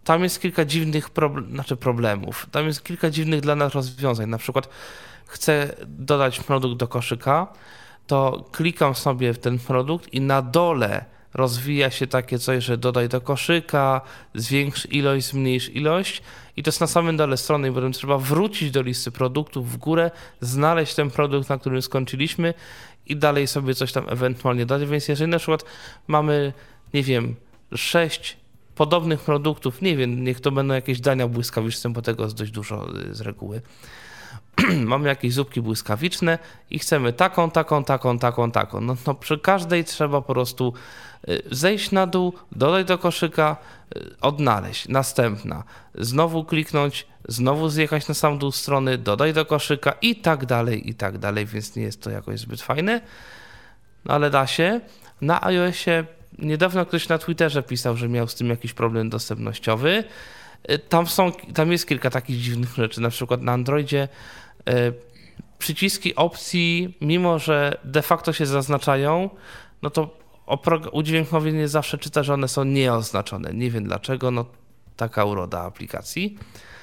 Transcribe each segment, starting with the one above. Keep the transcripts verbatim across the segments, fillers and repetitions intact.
tam jest kilka dziwnych proble- znaczy problemów. Tam jest kilka dziwnych dla nas rozwiązań. Na przykład chcę dodać produkt do koszyka, to klikam sobie w ten produkt i na dole rozwija się takie coś, że dodaj do koszyka, zwiększ ilość, zmniejsz ilość i to jest na samym dole strony i potem trzeba wrócić do listy produktów w górę, znaleźć ten produkt, na którym skończyliśmy i dalej sobie coś tam ewentualnie dodać, więc jeżeli na przykład mamy, nie wiem, sześć podobnych produktów, nie wiem, niech to będą jakieś dania błyskawiczne, bo tego jest dość dużo z reguły, mamy jakieś zupki błyskawiczne i chcemy taką, taką, taką, taką, taką. No to przy każdej trzeba po prostu zejść na dół, dodać do koszyka, odnaleźć. Następna. Znowu kliknąć, znowu zjechać na sam dół strony, dodaj do koszyka i tak dalej, i tak dalej, więc nie jest to jakoś zbyt fajne. No ale da się. Na iOSie niedawno ktoś na Twitterze pisał, że miał z tym jakiś problem dostępnościowy. Tam są, tam jest kilka takich dziwnych rzeczy, na przykład na Androidzie przyciski opcji, mimo że de facto się zaznaczają, no to udźwiękowienie zawsze czyta, że one są nieoznaczone. Nie wiem dlaczego, no taka uroda aplikacji.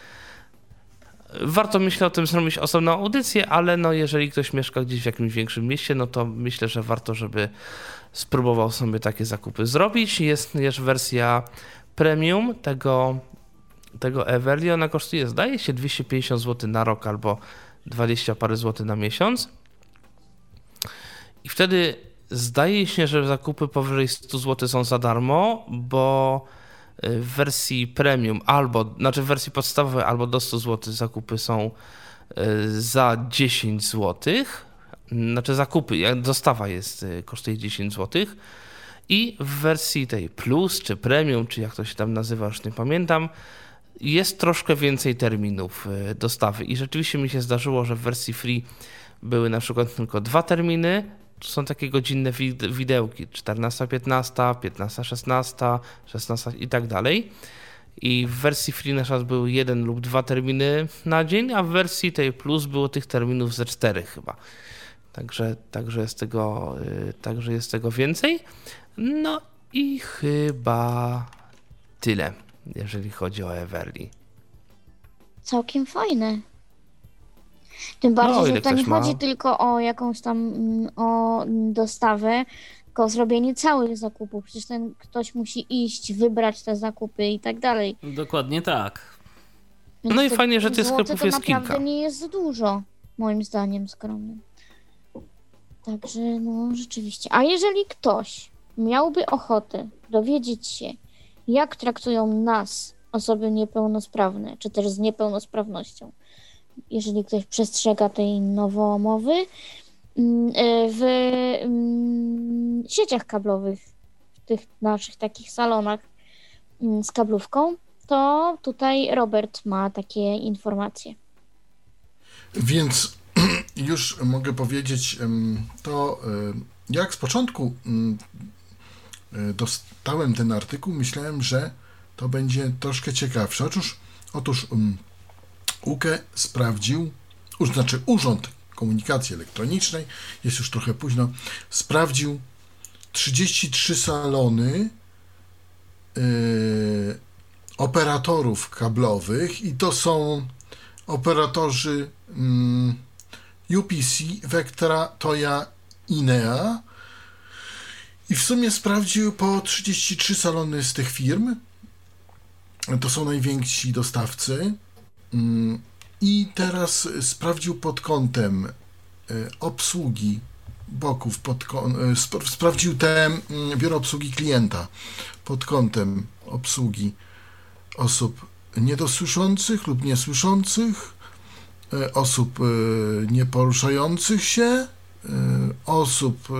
Warto, myślę, o tym zrobić osobną audycję, ale no jeżeli ktoś mieszka gdzieś w jakimś większym mieście, no to myślę, że warto, żeby spróbował sobie takie zakupy zrobić. Jest też wersja premium tego tego Everly, ona kosztuje, zdaje się, dwieście pięćdziesiąt złotych na rok albo dwadzieścia parę złotych na miesiąc. I wtedy zdaje się, że zakupy powyżej sto złotych są za darmo, bo w wersji premium albo, znaczy w wersji podstawowej albo do stu złotych zakupy są za dziesięć złotych. Znaczy zakupy, dostawa jest, kosztuje dziesięć złotych. I w wersji tej plus, czy premium, czy jak to się tam nazywa, już nie pamiętam, jest troszkę więcej terminów dostawy i rzeczywiście mi się zdarzyło, że w wersji free były na przykład tylko dwa terminy, to są takie godzinne widełki, czternasta piętnasta, piętnasta szesnasta, szesnasta i tak dalej. I w wersji free na przykład był jeden lub dwa terminy na dzień, a w wersji tej plus było tych terminów ze cztery chyba. Także, także, jest tego, także jest tego więcej. No i chyba tyle, jeżeli chodzi o Everly. Całkiem fajne. Tym bardziej, No, że ile to nie ktoś ma. chodzi tylko o jakąś tam o dostawę, tylko o zrobienie całych zakupów. Przecież ten ktoś musi iść, wybrać te zakupy i tak dalej. Dokładnie tak. Więc No i te fajnie, że tych złote sklepów to jest naprawdę kilka. nie jest dużo, moim zdaniem skromnym. Także no rzeczywiście. A jeżeli ktoś miałby ochotę dowiedzieć się, jak traktują nas osoby niepełnosprawne, czy też z niepełnosprawnością, jeżeli ktoś przestrzega tej nowomowy w sieciach kablowych, w tych naszych takich salonach z kablówką, to tutaj Robert ma takie informacje. Więc już mogę powiedzieć to, jak z początku dostałem ten artykuł, myślałem, że to będzie troszkę ciekawsze. Otóż, otóż U K E sprawdził, znaczy Urząd Komunikacji Elektronicznej, jest już trochę późno, sprawdził trzydzieści trzy salony yy, operatorów kablowych i to są operatorzy yy, U P C, Vectra, Toya, Inea i w sumie sprawdził po trzydzieści trzy salony z tych firm. To są najwięksi dostawcy. I teraz sprawdził pod kątem obsługi boków, pod kątem, sprawdził te biuro obsługi klienta pod kątem obsługi osób niedosłyszących lub niesłyszących, osób nieporuszających się, osób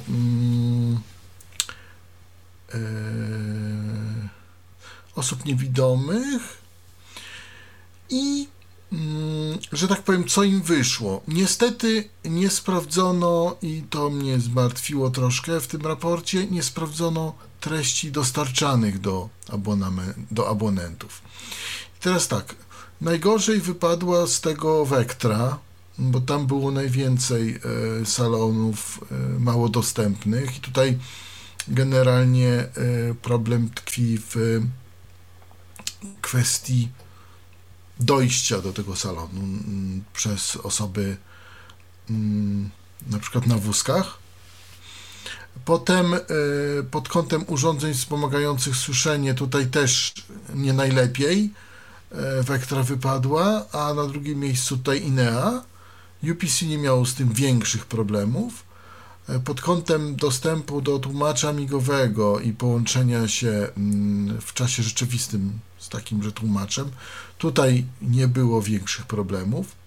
osób niewidomych i, że tak powiem, co im wyszło. Niestety nie sprawdzono, i to mnie zmartwiło troszkę w tym raporcie, nie sprawdzono treści dostarczanych do, abonament, do abonentów. I teraz tak, najgorzej wypadła z tego Vectra, bo tam było najwięcej e, salonów e, mało dostępnych i tutaj generalnie e, problem tkwi w kwestii dojścia do tego salonu m, przez osoby m, na przykład na wózkach. Potem y, pod kątem urządzeń wspomagających słyszenie tutaj też nie najlepiej y, Vectra wypadła, a na drugim miejscu tutaj Inea. U P C nie miało z tym większych problemów. Y, pod kątem dostępu do tłumacza migowego i połączenia się y, w czasie rzeczywistym z takimże tłumaczem, tutaj nie było większych problemów.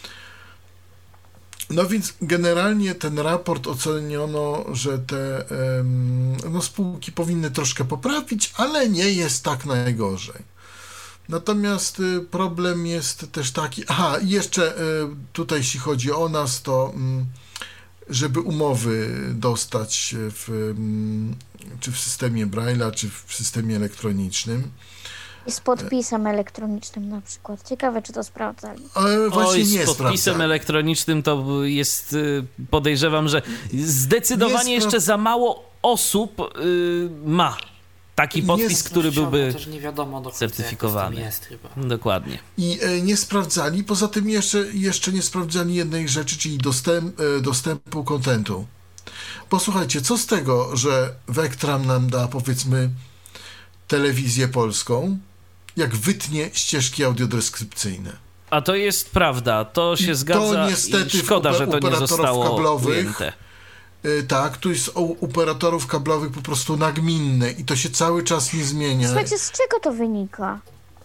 No więc generalnie ten raport oceniono, że te no, spółki powinny troszkę poprawić, ale nie jest tak najgorzej. Natomiast problem jest też taki, aha, jeszcze tutaj jeśli chodzi o nas, to żeby umowy dostać w, czy w systemie Braille'a, czy w systemie elektronicznym, z podpisem elektronicznym na przykład. Ciekawe, czy to sprawdzali. Ale właśnie Oj, nie z podpisem sprawdzali. elektronicznym to jest, podejrzewam, że zdecydowanie Nie spra- jeszcze za mało osób y, ma taki podpis, Nie- który byłby Też nie wiadomo do końca, certyfikowany. jak to z tym jest chyba. Dokładnie. I e, nie sprawdzali, poza tym jeszcze, jeszcze nie sprawdzali jednej rzeczy, czyli dostęp, e, dostępu kontentu. Posłuchajcie, co z tego, że Vectram nam da, powiedzmy, telewizję polską, jak wytnie ścieżki audiodeskrypcyjne. A to jest prawda, to się I zgadza to niestety i szkoda, w że to nie operatorów zostało kablowych, ujęte. E, tak, tu jest u operatorów kablowych po prostu nagminne i to się cały czas nie zmienia. Słuchajcie, z czego to wynika?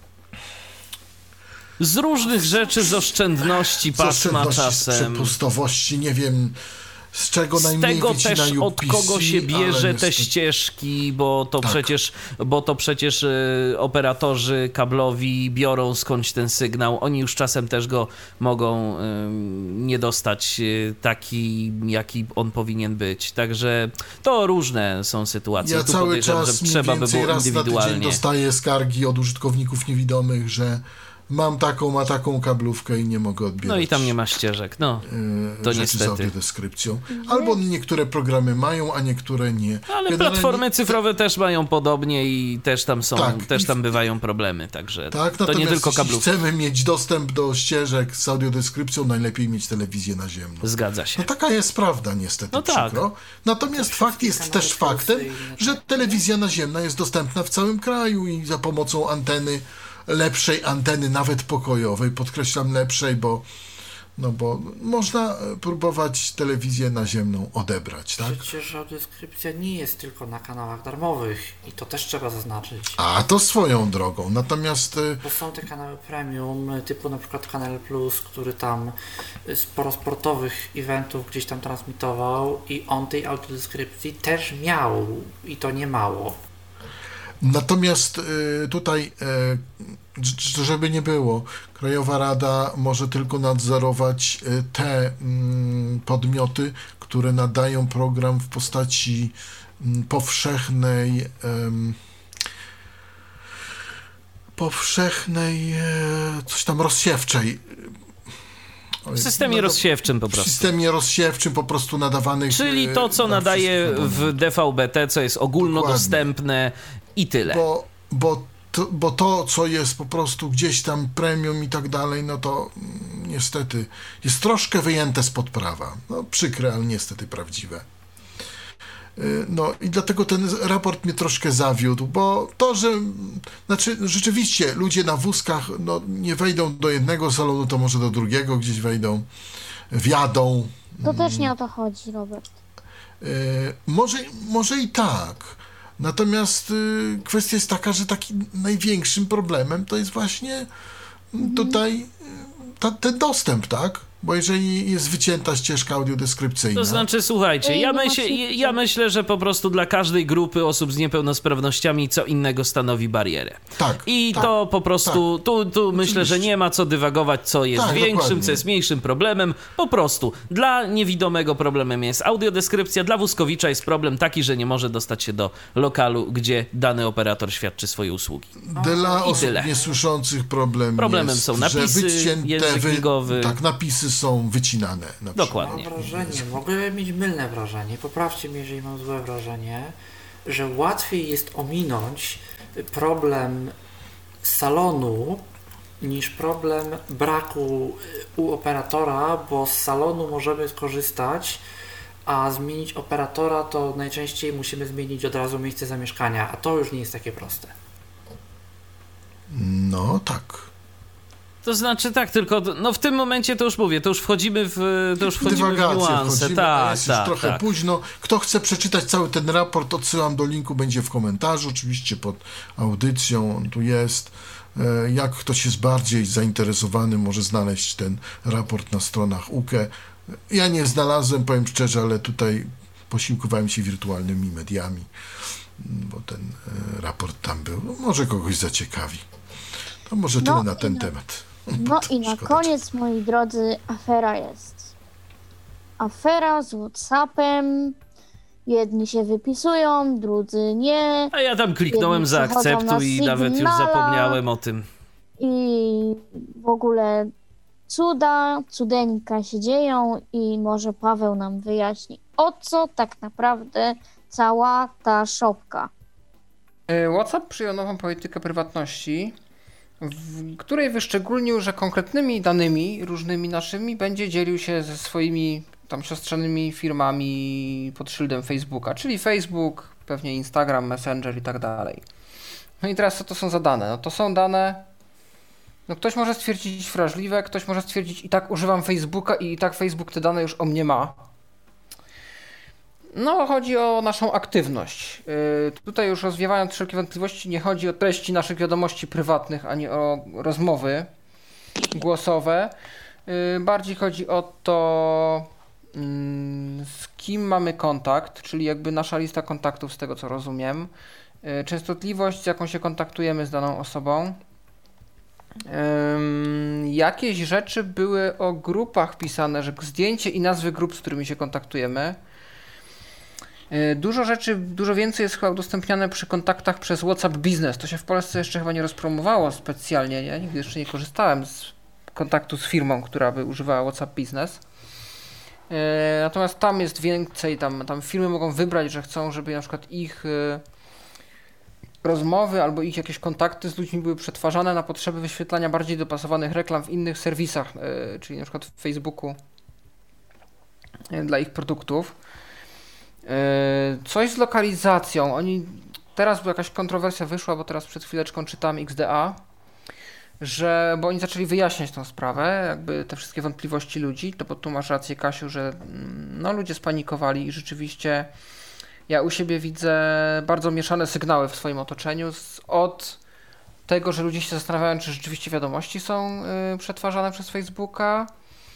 Z różnych rzeczy, z oszczędności Z pasma oszczędności, z czasem. przepustowości, nie wiem z czego Z najmniej tego wycina też U od P C, kogo się ale bierze te niestety- ścieżki, bo to Tak. przecież, bo to przecież y, operatorzy kablowi biorą skądś ten sygnał. Oni już czasem też go mogą y, nie dostać y, taki, jaki on powinien być. Także to różne są sytuacje. Ja Tu cały podejrzewam, czas że mniej trzeba by więcej było raz na tydzień indywidualnie. dostaję skargi od użytkowników niewidomych, że mam taką, a taką kablówkę i nie mogę odbierać. No i tam nie ma ścieżek. No, e, to rzeczy niestety. z audiodeskrypcją. Albo niektóre programy mają, a niektóre nie. ale Generalnie- platformy cyfrowe też mają podobnie i też tam są, Tak, też i- tam bywają problemy. Także Tak, to nie natomiast tylko jeśli kablówki. chcemy mieć dostęp do ścieżek z audiodeskrypcją, najlepiej mieć telewizję naziemną. Zgadza się. No taka jest prawda, niestety, No tak. przykro. Natomiast fakt jest kanały też faktem, plusy i inne że telewizja naziemna jest dostępna w całym kraju i za pomocą anteny, lepszej anteny, nawet pokojowej, podkreślam lepszej, bo, no bo można próbować telewizję naziemną odebrać, tak? Przecież audiodeskrypcja nie jest tylko na kanałach darmowych i to też trzeba zaznaczyć. A to swoją drogą. Natomiast y, Bo są te kanały premium, typu na przykład Kanal Plus, który tam sporo sportowych eventów gdzieś tam transmitował i on tej audiodeskrypcji też miał i to nie mało. Natomiast y, tutaj, y, ż- żeby nie było, Krajowa Rada może tylko nadzorować y, te mm, podmioty, które nadają program w postaci mm, powszechnej, em, powszechnej, e, coś tam rozsiewczej. Oj, W systemie no to- rozsiewczym po W prostu. systemie rozsiewczym po prostu nadawanych. Czyli e, to, co dla nadaje wszystkich w D V B T, co jest ogólnodostępne i tyle. Bo, bo, to, bo to, co jest po prostu gdzieś tam premium i tak dalej, no to mm, niestety jest troszkę wyjęte spod prawa. No przykre, ale niestety prawdziwe. Y, No i dlatego ten raport mnie troszkę zawiódł, bo to, że znaczy rzeczywiście ludzie na wózkach no, nie wejdą do jednego salonu, to może do drugiego gdzieś wejdą, wjadą. To też nie o to chodzi, Robert. E, może, może i tak. Natomiast y, kwestia jest taka, że takim największym problemem to jest właśnie tutaj y, ta, ten dostęp, tak? Bo jeżeli jest wycięta ścieżka audiodeskrypcyjna... To znaczy, słuchajcie, Ej, ja, nie ma myśl, się- ja myślę, że po prostu dla każdej grupy osób z niepełnosprawnościami co innego stanowi barierę. Tak, I tak, to po prostu, tu, tu myślę, że nie ma co dywagować, co jest Tak, większym, dokładnie. co jest mniejszym problemem. Po prostu dla niewidomego problemem jest audiodeskrypcja, dla wózkowicza jest problem taki, że nie może dostać się do lokalu, gdzie dany operator świadczy swoje usługi. Dla I osób tyle. niesłyszących problem Problemem jest, są że napisy, wycięte, język migowy. Tak, napisy są wycinane. Na przykład. Dokładnie. Mam wrażenie, mogę mieć mylne wrażenie, poprawcie mnie, jeżeli mam złe wrażenie, że łatwiej jest ominąć problem salonu niż problem braku u operatora, bo z salonu możemy skorzystać, a zmienić operatora to najczęściej musimy zmienić od razu miejsce zamieszkania, a to już nie jest takie proste. No tak. To znaczy tak, tylko no w tym momencie to już mówię, to już wchodzimy w, to już wchodzimy w Dywagacje niuanse. wchodzimy, Tak, jest tak, już trochę tak. późno. Kto chce przeczytać cały ten raport, odsyłam do linku, będzie w komentarzu, oczywiście pod audycją, on tu jest. Jak ktoś jest bardziej zainteresowany, może znaleźć ten raport na stronach U K E. Ja nie znalazłem, powiem szczerze, ale tutaj posiłkowałem się wirtualnymi mediami, bo ten raport tam był. No, może kogoś zaciekawi. To może tyle No na i ten na- temat. No i na Szkoda koniec, moi drodzy, afera jest. Afera z WhatsAppem. Jedni się wypisują, drudzy nie. A ja tam kliknąłem Jedni za przechodzą akceptuj i na nawet już Signala. zapomniałem o tym. I w ogóle cuda, cudeńka się dzieją i może Paweł nam wyjaśni, o co tak naprawdę cała ta szopka. WhatsApp przyjął nową politykę prywatności, w której wyszczególnił, że konkretnymi danymi różnymi naszymi będzie dzielił się ze swoimi tam siostrzanymi firmami pod szyldem Facebooka, czyli Facebook, pewnie Instagram, Messenger i tak dalej. No i teraz co to są za dane? No to są dane, no ktoś może stwierdzić wrażliwe, ktoś może stwierdzić i tak używam Facebooka i i tak Facebook te dane już o mnie ma. No, chodzi o naszą aktywność. Yy, tutaj już rozwiewając wszelkie wątpliwości, nie chodzi o treści naszych wiadomości prywatnych, ani o rozmowy głosowe. Yy, bardziej chodzi o to, yy, z kim mamy kontakt, czyli jakby nasza lista kontaktów, z tego co rozumiem. Yy, częstotliwość, z jaką się kontaktujemy z daną osobą. Yy, jakieś rzeczy były o grupach pisane, że zdjęcie i nazwy grup, z którymi się kontaktujemy. Dużo rzeczy, dużo więcej jest chyba udostępniane przy kontaktach przez WhatsApp Business. To się w Polsce jeszcze chyba nie rozpromowało specjalnie, nie? Nigdy jeszcze nie korzystałem z kontaktu z firmą, która by używała WhatsApp Business. Natomiast tam jest więcej, tam, tam firmy mogą wybrać, że chcą, żeby na przykład ich rozmowy albo ich jakieś kontakty z ludźmi były przetwarzane na potrzeby wyświetlania bardziej dopasowanych reklam w innych serwisach, czyli na przykład w Facebooku dla ich produktów. Coś z lokalizacją. Oni, teraz jakaś kontrowersja wyszła, bo teraz przed chwileczką czytałem X D A, że, bo oni zaczęli wyjaśniać tą sprawę, jakby te wszystkie wątpliwości ludzi, to bo tu masz rację, Kasiu, że no, ludzie spanikowali i rzeczywiście ja u siebie widzę bardzo mieszane sygnały w swoim otoczeniu z, od tego, że ludzie się zastanawiają, czy rzeczywiście wiadomości są y, przetwarzane przez Facebooka,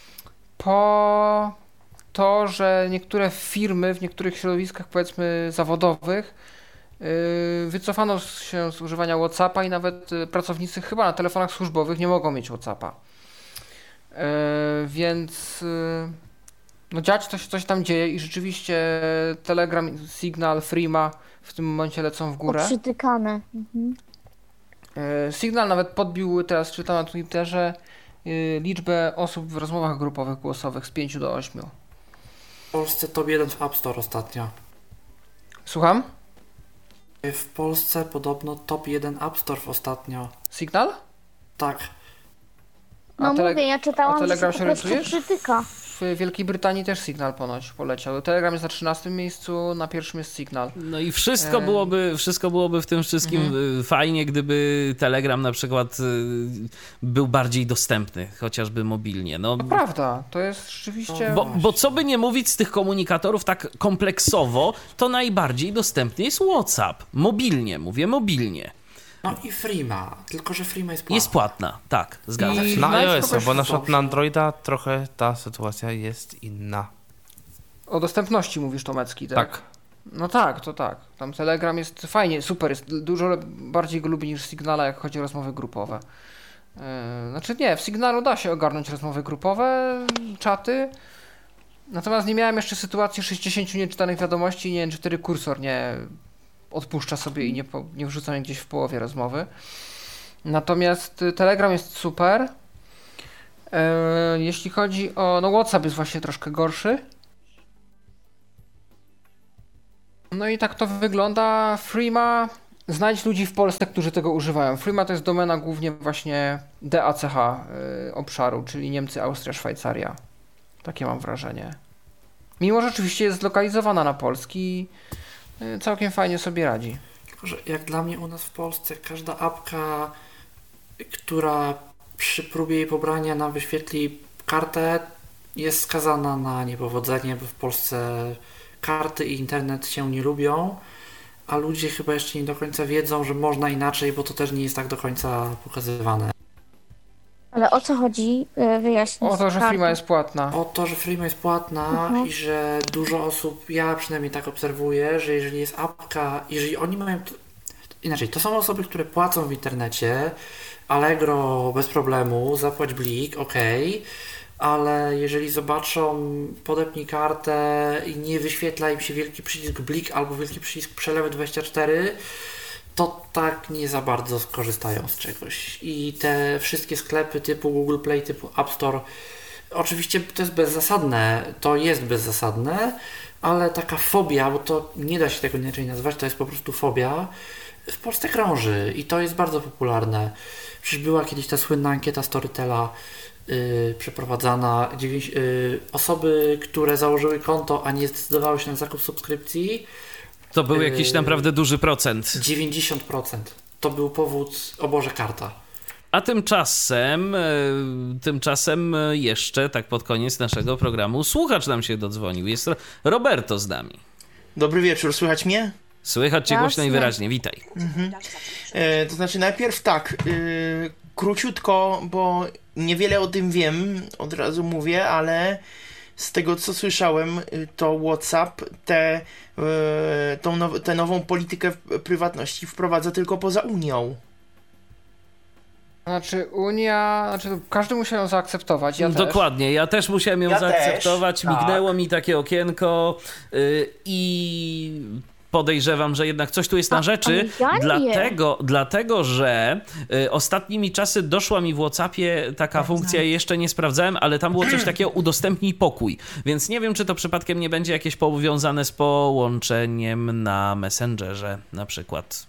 po to, że niektóre firmy w niektórych środowiskach, powiedzmy zawodowych, yy, wycofano się z używania WhatsAppa i nawet yy, pracownicy chyba na telefonach służbowych nie mogą mieć WhatsAppa. Yy, więc yy, no dziać coś, coś tam dzieje i rzeczywiście Telegram, Signal, Threema w tym momencie lecą w górę. Przytykane. Mhm. Yy, Signal nawet podbił, teraz czytam na Twitterze, yy, liczbę osób w rozmowach grupowych głosowych z pięciu do ośmiu. W Polsce top jeden w App Store ostatnio. Słucham? W Polsce podobno top jeden App Store ostatnio. Signal? Tak. No A tele- mówię, ja czytałam, a Telegram że się się po prostu orientujesz? przytyka. W Wielkiej Brytanii też Signal ponoć poleciał. Telegram jest na trzynastym miejscu, na pierwszym jest Signal. No i wszystko Eee. byłoby, wszystko byłoby w tym wszystkim Mhm. fajnie, gdyby Telegram na przykład y, był bardziej dostępny, chociażby mobilnie. No, To prawda, to jest rzeczywiście... bo, bo co by nie mówić z tych komunikatorów tak kompleksowo, to najbardziej dostępny jest WhatsApp. Mobilnie, mówię mobilnie. No i Threema, tylko że Threema jest płatna. Jest płatna, tak, zgadzam I- się. Na Znajdź iOS-a, kogoś bo na w przykład Polsce. na Androida trochę ta sytuacja jest inna. O dostępności mówisz, Tomecki, tak? Tak. No tak, to tak. Tam Telegram jest fajnie, super, jest dużo bardziej go lubię niż Signala, jak chodzi o rozmowy grupowe. Yy, znaczy nie, w Signalu da się ogarnąć rozmowy grupowe, czaty. Natomiast nie miałem jeszcze sytuacji sześćdziesięciu nieczytanych wiadomości, nie wiem, czy wtedy kursor nie odpuszcza sobie i nie, po, nie wrzuca mnie gdzieś w połowie rozmowy. Natomiast Telegram jest super. Yy, jeśli chodzi o... No WhatsApp jest właśnie troszkę gorszy. No i tak to wygląda. Threema znajdź ludzi w Polsce, którzy tego używają. Freema to jest domena głównie właśnie D A C H y, obszaru, czyli Niemcy, Austria, Szwajcaria. Takie mam wrażenie. Mimo, że oczywiście jest zlokalizowana na polski i y, całkiem fajnie sobie radzi. Tylko, że jak dla mnie u nas w Polsce każda apka, która przy próbie jej pobrania nam wyświetli kartę, jest skazana na niepowodzenie, bo w Polsce karty i internet się nie lubią, a ludzie chyba jeszcze nie do końca wiedzą, że można inaczej, bo to też nie jest tak do końca pokazywane. Ale o co chodzi? E, Wyjaśnij. O to, że Freema jest płatna. O to, że Freema jest płatna Mhm. i że dużo osób, ja przynajmniej tak obserwuję, że jeżeli jest apka, jeżeli oni mają... Inaczej, to są osoby, które płacą w internecie, Allegro bez problemu, zapłać blik, okej, ale jeżeli zobaczą, podepnij kartę i nie wyświetla im się wielki przycisk blik albo wielki przycisk przelewy dwadzieścia cztery, to tak nie za bardzo skorzystają z czegoś. I te wszystkie sklepy typu Google Play, typu App Store, oczywiście to jest bezzasadne, to jest bezzasadne, ale taka fobia, bo to nie da się tego inaczej nazwać, to jest po prostu fobia, w Polsce krąży i to jest bardzo popularne. Przecież była kiedyś ta słynna ankieta Storytela yy, przeprowadzana, dziewięć, yy, osoby, które założyły konto, a nie zdecydowały się na zakup subskrypcji, To był jakiś Yy, naprawdę duży procent. dziewięćdziesiąt procent. To był powód, o Boże, karta. A tymczasem, e, tymczasem jeszcze tak pod koniec naszego programu słuchacz nam się dodzwonił. Jest Ro- Roberto z nami. Dobry wieczór, słychać mnie? Słychać cię Jasne. głośno i wyraźnie. Witaj. E, to znaczy najpierw tak, e, króciutko, bo niewiele o tym wiem, od razu mówię, ale z tego co słyszałem, y, to WhatsApp tę e, tą now, tę nową politykę prywatności wprowadza tylko poza Unią. Znaczy Unia, znaczy każdy musiał ją zaakceptować, ja też. Dokładnie, ja też musiałem ją Ja zaakceptować, też, tak. mignęło mi takie okienko yy, i podejrzewam, że jednak coś tu jest na A- rzeczy, ale ja nie. dlatego, dlatego, że y, ostatnimi czasy doszła mi w WhatsAppie taka funkcja, jeszcze nie sprawdzałem, ale tam było coś takiego, udostępnij pokój, więc nie wiem, czy to przypadkiem nie będzie jakieś powiązane z połączeniem na Messengerze na przykład.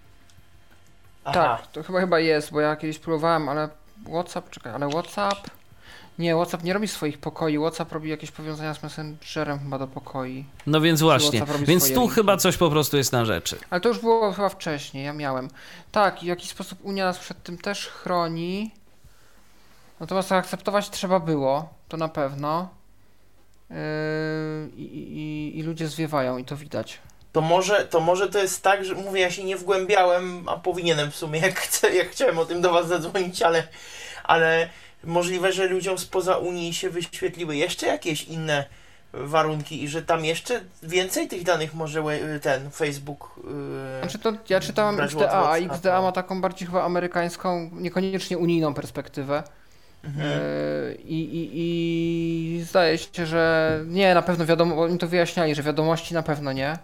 Tak, to chyba chyba jest, bo ja kiedyś próbowałem, ale WhatsApp, czekaj, ale WhatsApp... Nie, WhatsApp nie robi swoich pokoi, WhatsApp robi jakieś powiązania z Messengerem chyba do pokoi. No więc właśnie, WhatsApp robi więc swoje tu linki. chyba coś po prostu jest na rzeczy. Ale to już było chyba wcześniej, ja miałem. Tak, i w jakiś sposób Unia nas przed tym też chroni. Natomiast akceptować trzeba było, to na pewno. Yy, i, i, I ludzie zwiewają i to widać. To może, to może to jest tak, że mówię, ja się nie wgłębiałem, a powinienem w sumie, jak, chcę, jak chciałem o tym do was zadzwonić, ale, ale możliwe, że ludziom spoza Unii się wyświetliły jeszcze jakieś inne warunki i że tam jeszcze więcej tych danych może łe- ten Facebook... Yy, Znaczy to ja czytałem brać X D A, a WhatsAppa. X D A ma taką bardziej chyba amerykańską, niekoniecznie unijną perspektywę. Mhm. Yy, I, i, I zdaje się, że nie, na pewno wiadomo, bo oni to wyjaśniali, że wiadomości na pewno nie.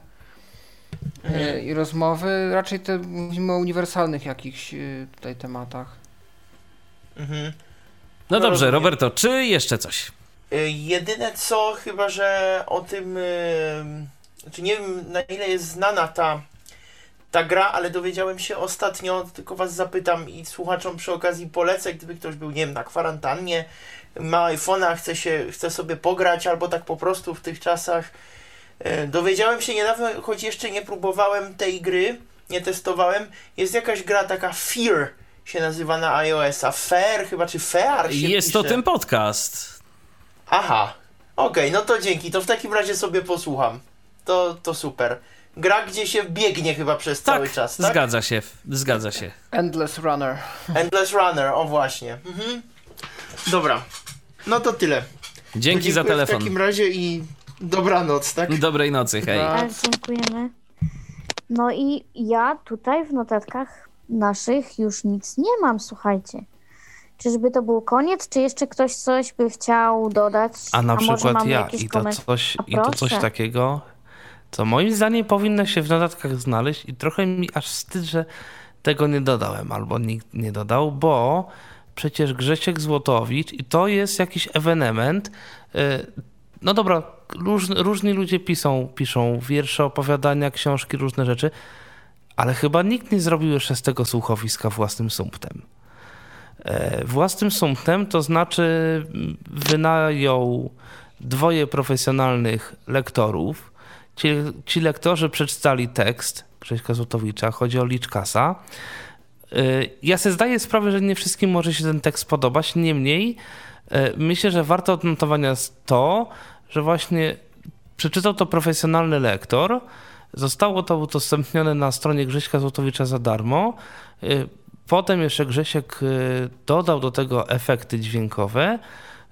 Yy, I rozmowy, raczej te, mówimy o uniwersalnych jakichś yy, tutaj tematach. Mhm. No No dobrze, rozumiem. Roberto, czy jeszcze coś? Y, Jedyne co, chyba że o tym, y, znaczy nie wiem na ile jest znana ta, ta gra, ale dowiedziałem się ostatnio, tylko was zapytam i słuchaczom przy okazji polecę, gdyby ktoś był, nie wiem, na kwarantannie, ma iPhone'a, chce się, chce sobie pograć, albo tak po prostu w tych czasach. Y, Dowiedziałem się niedawno, choć jeszcze nie próbowałem tej gry, nie testowałem, jest jakaś gra taka Fear się nazywa na iOS-a, Fair chyba, czy Fair się Jest pisze. to ten podcast. Aha, okej, no to dzięki, to w takim razie sobie posłucham. To, to super. Gra, gdzie się biegnie chyba przez Tak, cały czas, tak? zgadza się, zgadza się. Endless Runner. Endless Runner, o właśnie. Mhm. Dobra, no to tyle. Dzięki To za dziękuję telefon. W takim razie i dobranoc, tak? Dobrej nocy, hej. Tak. Tak, dziękujemy. No i ja tutaj w notatkach naszych już nic nie mam, słuchajcie. Czyżby to był koniec, czy jeszcze ktoś coś by chciał dodać? A na może przykład mamy ja. jakiś I to, koment- coś, A I to coś proszę. takiego, co moim zdaniem powinno się w notatkach znaleźć i trochę mi aż wstyd, że tego nie dodałem albo nikt nie dodał, bo przecież Grzesiek Złotowicz i to jest jakiś ewenement. y, No dobra, różni, różni ludzie piszą, piszą wiersze, opowiadania, książki, różne rzeczy, ale chyba nikt nie zrobił jeszcze z tego słuchowiska własnym sumptem. Własnym sumptem to znaczy wynajął dwoje profesjonalnych lektorów. Ci, ci lektorzy przeczytali tekst Grześka Złotowicza, chodzi o Liczkasa. Ja sobie zdaję sprawę, że nie wszystkim może się ten tekst podobać, niemniej myślę, że warto odnotowania jest to, że właśnie przeczytał to profesjonalny lektor, zostało to udostępnione na stronie Grześka Złotowicza za darmo. Potem jeszcze Grzesiek dodał do tego efekty dźwiękowe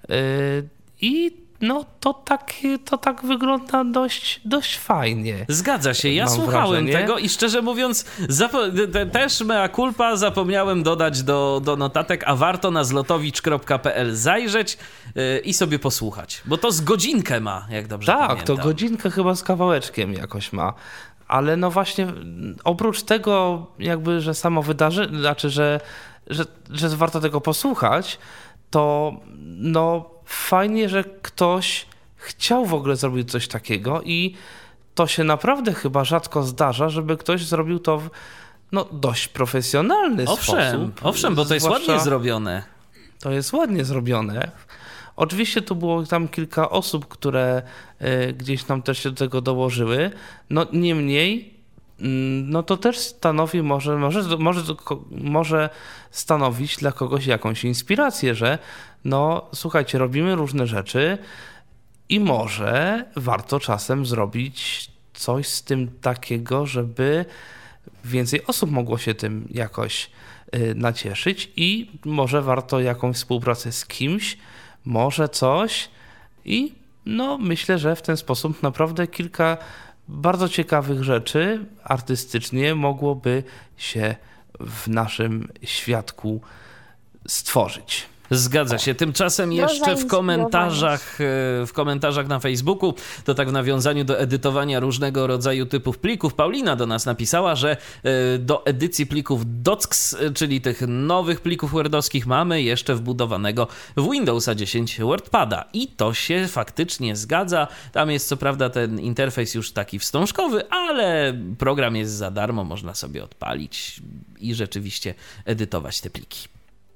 i no to tak, to tak wygląda dość, dość fajnie. Zgadza się, ja Mam słuchałem wrażenie. tego i szczerze mówiąc zapo- te, też mea culpa zapomniałem dodać do, do notatek, a warto na zlotowicz kropka pe el zajrzeć yy, i sobie posłuchać, bo to z godzinkę ma, jak dobrze tak, pamiętam. to godzinkę chyba z kawałeczkiem jakoś ma. Ale no właśnie oprócz tego jakby, że samo wydarzenie, znaczy, że, że, że warto tego posłuchać, to no fajnie, że ktoś chciał w ogóle zrobić coś takiego i to się naprawdę chyba rzadko zdarza, żeby ktoś zrobił to w no, dość profesjonalny owszem, sposób. Owszem, bo to jest Zwłaszcza ładnie zrobione. To jest ładnie zrobione. Oczywiście tu było tam kilka osób, które y, gdzieś tam też się do tego dołożyły. No niemniej, mm, no to też stanowi, może, może, może, może stanowić dla kogoś jakąś inspirację, że no słuchajcie, robimy różne rzeczy i może warto czasem zrobić coś z tym takiego, żeby więcej osób mogło się tym jakoś y, nacieszyć i może warto jakąś współpracę z kimś, może coś i no myślę, że w ten sposób naprawdę kilka bardzo ciekawych rzeczy artystycznie mogłoby się w naszym świadku stworzyć. Zgadza się. Tymczasem jeszcze w komentarzach, w komentarzach na Facebooku, to tak w nawiązaniu do edytowania różnego rodzaju typów plików, Paulina do nas napisała, że do edycji plików docs, czyli tych nowych plików wordowskich, mamy jeszcze wbudowanego w Windowsa dziesięć WordPada. I to się faktycznie zgadza. Tam jest co prawda ten interfejs już taki wstążkowy, ale program jest za darmo, można sobie odpalić i rzeczywiście edytować te pliki.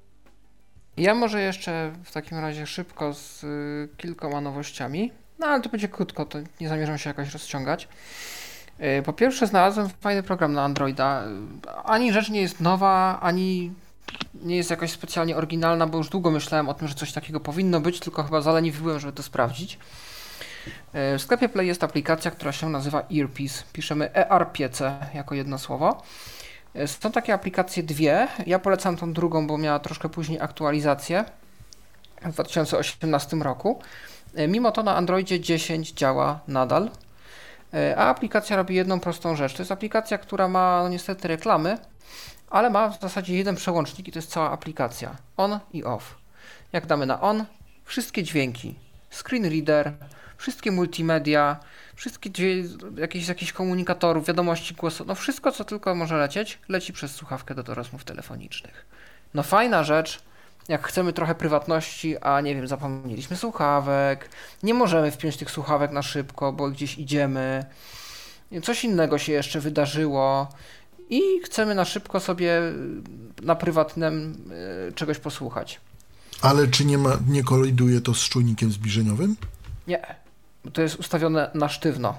Ja może jeszcze w takim razie szybko z y, kilkoma nowościami, no ale to będzie krótko, to nie zamierzam się jakoś rozciągać. Y, po pierwsze znalazłem fajny program na Androida. Ani rzecz nie jest nowa, ani nie jest jakoś specjalnie oryginalna, bo już długo myślałem o tym, że coś takiego powinno być, tylko chyba zaleniwiłem, żeby to sprawdzić. Y, w sklepie Play jest aplikacja, która się nazywa Earpiece. Piszemy E R P C jako jedno słowo. Są takie aplikacje dwie. Ja polecam tą drugą, bo miała troszkę później aktualizację w dwa tysiące osiemnastym roku. Mimo to na Androidzie dziesięć działa nadal. A aplikacja robi jedną prostą rzecz. To jest aplikacja, która ma no niestety reklamy, ale ma w zasadzie jeden przełącznik i to jest cała aplikacja. On i off. Jak damy na on, wszystkie dźwięki, screen reader, wszystkie multimedia, wszystkie jakieś z jakichś komunikatorów, wiadomości głosowe, no wszystko co tylko może lecieć, leci przez słuchawkę do, do rozmów telefonicznych. No fajna rzecz, jak chcemy trochę prywatności, a nie wiem, zapomnieliśmy słuchawek, nie możemy wpiąć tych słuchawek na szybko, bo gdzieś idziemy, coś innego się jeszcze wydarzyło i chcemy na szybko sobie na prywatnym y, czegoś posłuchać. Ale czy nie ma, nie koliduje to z czujnikiem zbliżeniowym? Nie. To jest ustawione na sztywno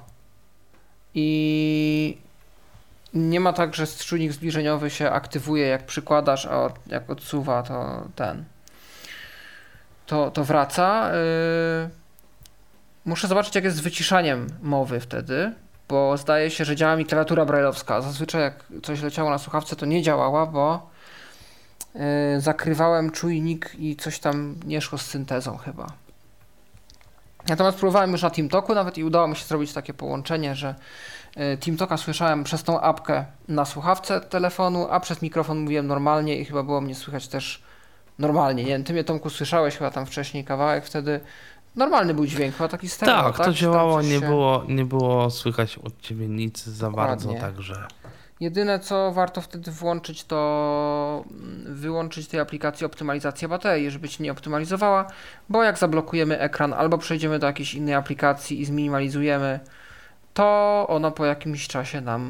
i nie ma tak, że czujnik zbliżeniowy się aktywuje jak przykładasz, a jak odsuwa to ten to, to wraca. Yy... Muszę zobaczyć jak jest z wyciszaniem mowy wtedy, bo zdaje się, że działa mi klawiatura brajlowska. Zazwyczaj jak coś leciało na słuchawce to nie działała, bo yy, zakrywałem czujnik i coś tam nie szło z syntezą chyba. Natomiast próbowałem już na TeamTalku nawet i udało mi się zrobić takie połączenie, że TeamTalka słyszałem przez tą apkę na słuchawce telefonu, a przez mikrofon mówiłem normalnie i chyba było mnie słychać też normalnie. Nie wiem, ty mnie Tomku słyszałeś chyba tam wcześniej kawałek, wtedy normalny był dźwięk, chyba taki stereo, tak? tak, to działało, nie, się... było, nie było słychać od ciebie nic za Dokładnie. bardzo, także... Jedyne co warto wtedy włączyć to wyłączyć tej aplikacji optymalizację baterii, żeby się nie optymalizowała, bo jak zablokujemy ekran albo przejdziemy do jakiejś innej aplikacji i zminimalizujemy, to ono po jakimś czasie nam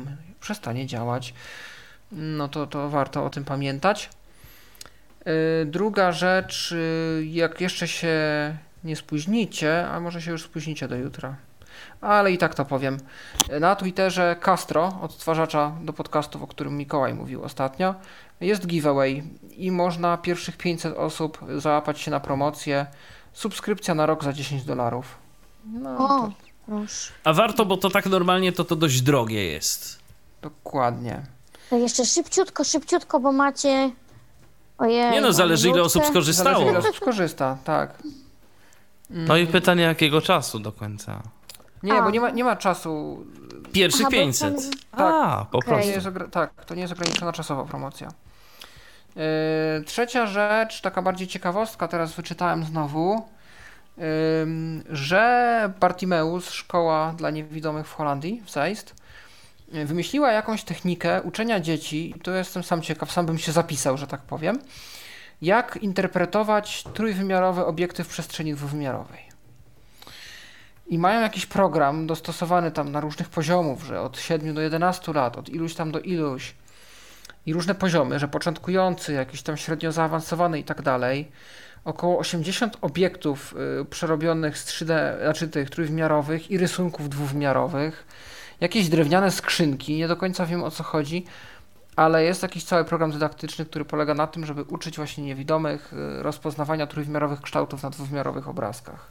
przestanie działać. No to, to warto o tym pamiętać. Yy, druga rzecz, yy, jak jeszcze się nie spóźnicie, a może się już spóźnicie do jutra, ale i tak to powiem. Na Twitterze Castro, odtwarzacza do podcastów, o którym Mikołaj mówił ostatnio, jest giveaway i można pierwszych pięćset osób załapać się na promocję. Subskrypcja na rok za dziesięć dolarów. No, O, to proszę. A warto, bo to tak normalnie to to dość drogie jest. dokładnie. To jeszcze szybciutko, szybciutko, bo macie... Ojej, Nie no, zależy ile osób Zależy, skorzystało. ile osób skorzysta, tak. No i pytanie, jakiego czasu do końca? Nie, A. bo nie ma, nie ma czasu. Pierwszych Aha, bo pięćset. tam- Tak. A, po Okej. To nie prostu. jest ogra- tak, to nie jest ograniczona czasowa promocja. Yy, trzecia rzecz, taka bardziej ciekawostka, teraz wyczytałem znowu, yy, że Bartimeus, szkoła dla niewidomych w Holandii, w Zeist, yy, wymyśliła jakąś technikę uczenia dzieci, i to jestem sam ciekaw, sam bym się zapisał, że tak powiem, jak interpretować trójwymiarowe obiekty w przestrzeni dwuwymiarowej. I mają jakiś program dostosowany tam na różnych poziomów, że od siedmiu do jedenastu lat, od iluś tam do iluś. I różne poziomy, że początkujący, jakiś tam średnio zaawansowany i tak dalej. Około osiemdziesiąt obiektów y, przerobionych z trzy D, znaczy tych trójwymiarowych i rysunków dwuwymiarowych. Jakieś drewniane skrzynki, nie do końca wiem o co chodzi, ale jest jakiś cały program dydaktyczny, który polega na tym, żeby uczyć właśnie niewidomych y, rozpoznawania trójwymiarowych kształtów na dwuwymiarowych obrazkach.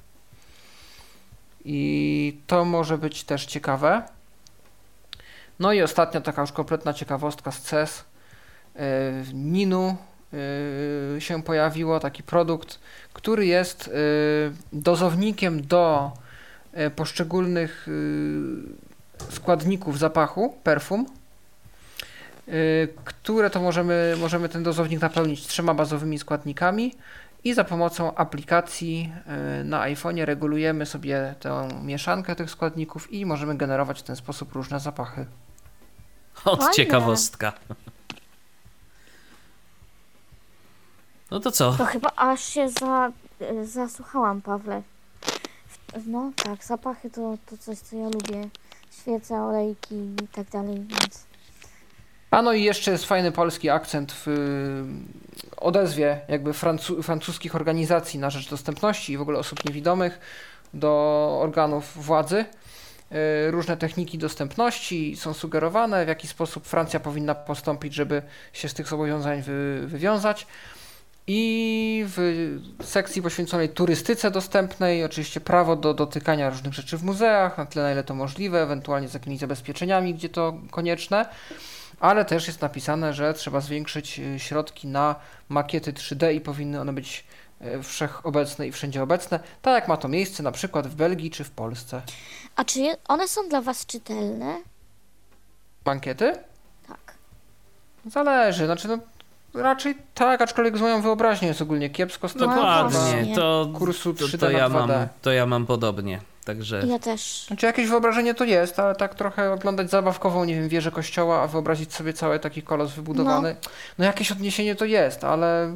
I to może być też ciekawe. No i ostatnia taka już kompletna ciekawostka z C E S. W Ninu się pojawiło taki produkt, który jest dozownikiem do poszczególnych składników zapachu, perfum, które to możemy, możemy ten dozownik napełnić trzema bazowymi składnikami i za pomocą aplikacji na iPhone'ie regulujemy sobie tę mieszankę tych składników i możemy generować w ten sposób różne zapachy. Od Fajne. ciekawostka. No to co? To chyba aż się za, zasłuchałam, Pawle. No tak, zapachy to, to coś, co ja lubię. Świece, olejki i tak dalej, więc... A no i jeszcze jest fajny polski akcent w y, odezwie jakby francu- francuskich organizacji na rzecz dostępności i w ogóle osób niewidomych do organów władzy. Y, różne techniki dostępności są sugerowane, w jaki sposób Francja powinna postąpić, żeby się z tych zobowiązań wy- wywiązać. I w sekcji poświęconej turystyce dostępnej oczywiście prawo do dotykania różnych rzeczy w muzeach, na tyle na ile to możliwe, ewentualnie z jakimiś zabezpieczeniami, gdzie to konieczne. Ale też jest napisane, że trzeba zwiększyć środki na makiety trzy D i powinny one być wszechobecne i wszędzie obecne, tak jak ma to miejsce na przykład w Belgii czy w Polsce. A czy je, one są dla was czytelne? Makiety? Tak. Zależy, znaczy no raczej tak, aczkolwiek z moją wyobraźnią jest ogólnie kiepsko z No, tego Dokładnie, właśnie. to, kursu to, trzy D to, na ja dwa mam, D. to ja mam podobnie. Także Ja też. Znaczy jakieś wyobrażenie to jest, ale tak trochę oglądać zabawkową, nie wiem, wieżę kościoła, a wyobrazić sobie cały taki kolos wybudowany. No, no jakieś odniesienie to jest, ale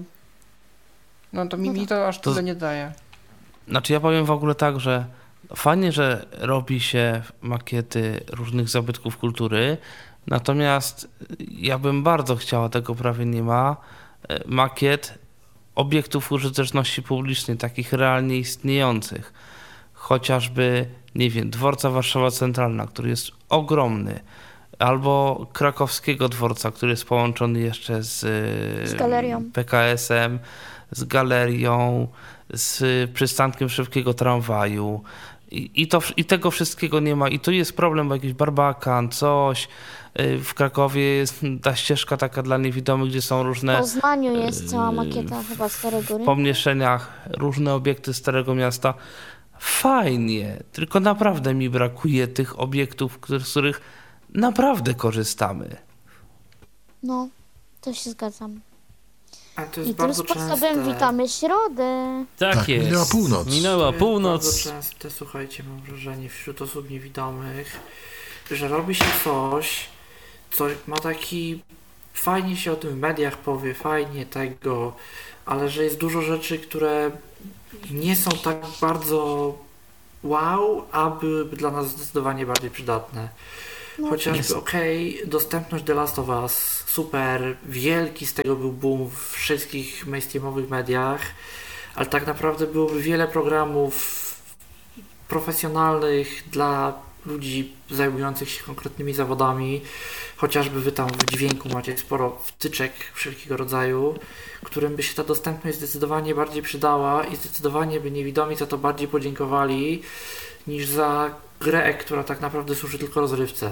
no to mi, mi to aż To- tyle nie daje. Znaczy ja powiem w ogóle tak, że fajnie, że robi się makiety różnych zabytków kultury, natomiast ja bym bardzo chciała, tego prawie nie ma, e, makiet obiektów użyteczności publicznej, takich realnie istniejących. Chociażby, nie wiem, dworca Warszawa Centralna, który jest ogromny, albo krakowskiego dworca, który jest połączony jeszcze z, Z galerią. P K S-em, z galerią, z przystankiem szybkiego tramwaju. I, i, to, I tego wszystkiego nie ma. I tu jest problem, bo jakiś barbakan, coś. W Krakowie jest ta ścieżka taka dla niewidomych, gdzie są W różne Poznaniu jest cała makieta chyba Starego w pomieszczeniach, różne obiekty Starego Miasta. Fajnie, tylko naprawdę mi brakuje tych obiektów, których- z których naprawdę korzystamy. No, to się zgadzam. Ale to I jest tym bardzo sposobem częste. witamy środę. tak, Tak, jest. minęła północ. Minęła To jest północ. bardzo częste, słuchajcie, mam wrażenie wśród osób niewidomych, że robi się coś, co ma taki... Fajnie się o tym w mediach powie, fajnie tego, ale że jest dużo rzeczy, które nie są tak bardzo wow, a byłyby dla nas zdecydowanie bardziej przydatne. No, Chociażby jest- okej, dostępność The Last of Us, super, wielki z tego był boom w wszystkich mainstreamowych mediach, ale tak naprawdę byłoby wiele programów profesjonalnych dla ludzi zajmujących się konkretnymi zawodami, chociażby wy tam w dźwięku macie sporo wtyczek wszelkiego rodzaju, którym by się ta dostępność zdecydowanie bardziej przydała i zdecydowanie by niewidomi za to bardziej podziękowali niż za grę, która tak naprawdę służy tylko rozrywce.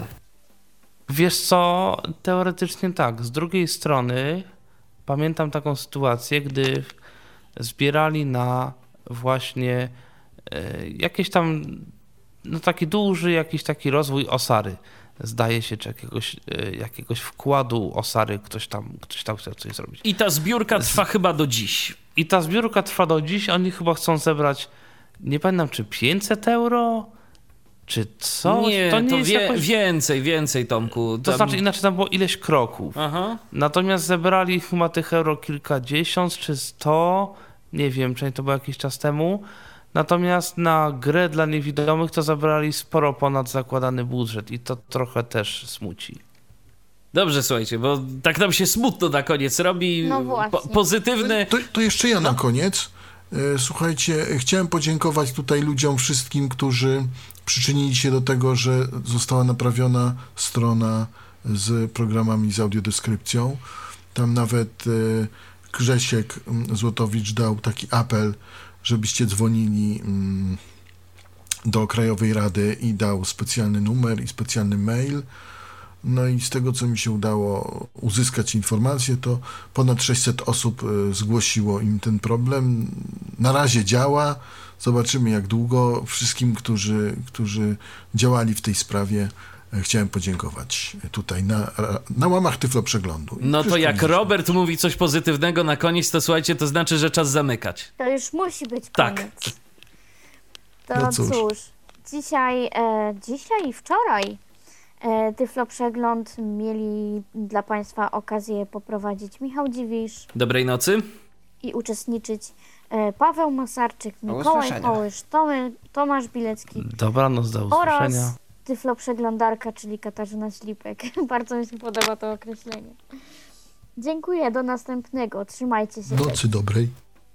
Wiesz co, teoretycznie tak. Z drugiej strony pamiętam taką sytuację, gdy zbierali na właśnie e, jakieś tam, no taki duży jakiś taki rozwój Osary. Zdaje się, czy jakiegoś, e, jakiegoś wkładu Osary ktoś tam, ktoś tam chciał coś zrobić. I ta zbiórka trwa chyba do dziś. I ta zbiórka trwa do dziś. Oni chyba chcą zebrać, nie pamiętam, czy pięćset euro, czy coś. Nie, to to, nie jest wie, jakoś... więcej, więcej, Tomku. To Tam- znaczy, inaczej tam było ileś kroków. Aha. Natomiast zebrali chyba tych euro kilkadziesiąt czy sto, nie wiem, czy to było jakiś czas temu. Natomiast na grę dla niewidomych to zebrali sporo ponad zakładany budżet i to trochę też smuci. Dobrze, słuchajcie, bo tak nam się smutno na koniec robi. No właśnie. Po, pozytywny. To, to jeszcze ja na koniec. E, Słuchajcie, chciałem podziękować tutaj ludziom wszystkim, którzy przyczynili się do tego, że została naprawiona strona z programami z audiodeskrypcją. Tam nawet e, Grzesiek mm, Złotowicz dał taki apel, żebyście dzwonili mm, do Krajowej Rady i dał specjalny numer i specjalny mail. No i z tego, co mi się udało uzyskać informacje, to ponad sześćset osób e, zgłosiło im ten problem. Na razie działa. Zobaczymy, jak długo. Wszystkim, którzy, którzy działali w tej sprawie, e, chciałem podziękować tutaj na, na łamach Tyflo Przeglądu. I No to wszystko jak widzieliśmy. Robert mówi coś pozytywnego na koniec, to słuchajcie, to znaczy, że czas zamykać. To już musi być Tak. koniec. To No cóż. cóż, dzisiaj, e, dzisiaj i wczoraj e, Tyflo Przegląd mieli dla Państwa okazję poprowadzić Michał Dziwisz Dobrej nocy. i uczestniczyć e, Paweł Masarczyk, Do Mikołaj usłyszenia. Hołysz, Tomy, Tomasz Bilecki Dobranoc, do usłyszenia. oraz Tyflo Przeglądarka, czyli Katarzyna Ślipek. Bardzo mi się podoba to określenie. Dziękuję, do następnego. Trzymajcie się. Nocy dobrej.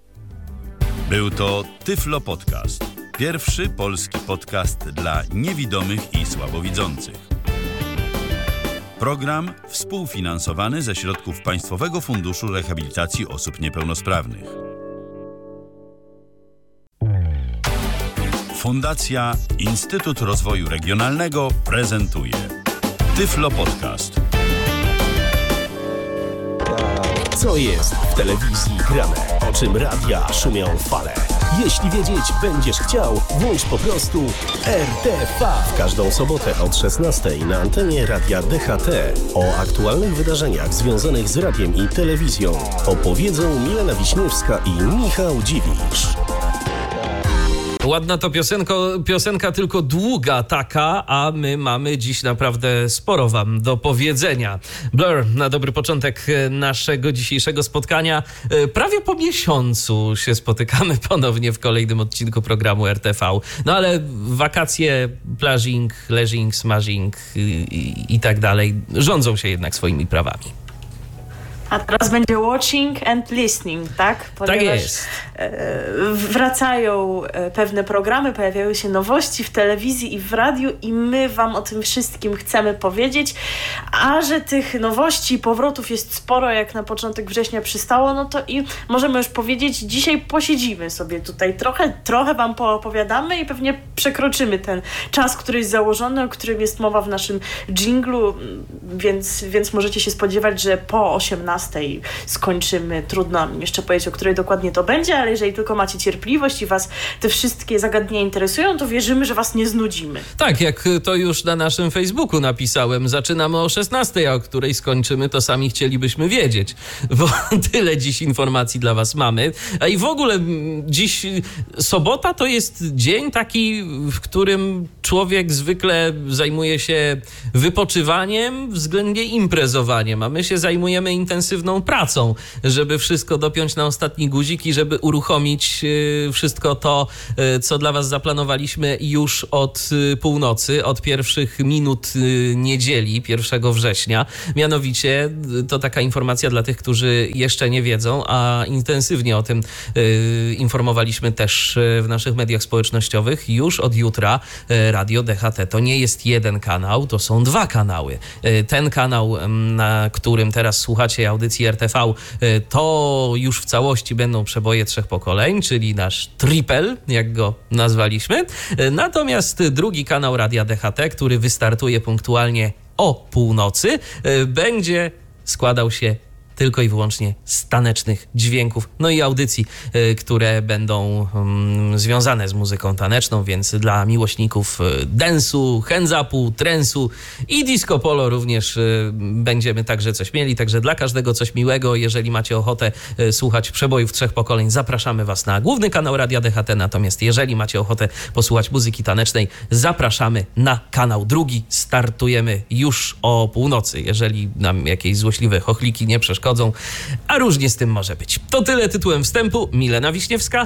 Był to Tyflo Podcast. Pierwszy polski podcast dla niewidomych i słabowidzących. Program współfinansowany ze środków Państwowego Funduszu Rehabilitacji Osób Niepełnosprawnych. Fundacja Instytut Rozwoju Regionalnego prezentuje Tyflo Podcast. Co jest w telewizji grane? O czym radia szumią fale? Jeśli wiedzieć będziesz chciał, włącz po prostu R T V. W każdą sobotę od szesnastej na antenie Radia D H T o aktualnych wydarzeniach związanych z radiem i telewizją opowiedzą Milena Wiśniewska i Michał Dziwisz. Ładna to piosenko, piosenka, tylko długa taka, a my mamy dziś naprawdę sporo wam do powiedzenia. Blur na dobry początek naszego dzisiejszego spotkania. Prawie po miesiącu się spotykamy ponownie w kolejnym odcinku programu R T V. No ale wakacje, plażing, leżing, smażing i, i, i tak dalej rządzą się jednak swoimi prawami. A teraz będzie watching and listening, tak? Tak jest. Wracają pewne programy, pojawiają się nowości w telewizji i w radiu i my wam o tym wszystkim chcemy powiedzieć. A że tych nowości i powrotów jest sporo, jak na początek września przystało, no to i możemy już powiedzieć, dzisiaj posiedzimy sobie tutaj trochę, trochę wam poopowiadamy i pewnie przekroczymy ten czas, który jest założony, o którym jest mowa w naszym dżinglu, więc, więc możecie się spodziewać, że po osiemnastej skończymy. Trudno mi jeszcze powiedzieć, o której dokładnie to będzie, ale jeżeli tylko macie cierpliwość i was te wszystkie zagadnienia interesują, to wierzymy, że was nie znudzimy. Tak, jak to już na naszym Facebooku napisałem, zaczynamy o szesnastej, a o której skończymy, to sami chcielibyśmy wiedzieć, bo tyle dziś informacji dla was mamy. A i w ogóle m, dziś sobota to jest dzień taki, w którym człowiek zwykle zajmuje się wypoczywaniem względnie imprezowaniem, a my się zajmujemy intensywnie intensywną pracą, żeby wszystko dopiąć na ostatni guzik i żeby uruchomić wszystko to, co dla was zaplanowaliśmy już od północy, od pierwszych minut niedzieli, pierwszego września. Mianowicie to taka informacja dla tych, którzy jeszcze nie wiedzą, a intensywnie o tym informowaliśmy też w naszych mediach społecznościowych. Już od jutra Radio D H T to nie jest jeden kanał, to są dwa kanały. Ten kanał, na którym teraz słuchacie audycji R T V, to już w całości będą przeboje trzech pokoleń, czyli nasz triple, jak go nazwaliśmy. Natomiast drugi kanał Radia D H T, który wystartuje punktualnie o północy, będzie składał się tylko i wyłącznie z tanecznych dźwięków, no i audycji, y, które będą y, związane z muzyką taneczną, więc dla miłośników dance'u, hands-upu, trensu i disco polo również y, będziemy także coś mieli, także dla każdego coś miłego. Jeżeli macie ochotę y, słuchać przebojów trzech pokoleń, zapraszamy was na główny kanał Radia D H T, natomiast jeżeli macie ochotę posłuchać muzyki tanecznej, zapraszamy na kanał drugi. Startujemy już o północy, jeżeli nam jakieś złośliwe chochliki nie przeszkodzą, a różnie z tym może być. To tyle tytułem wstępu. Milena Wiśniewska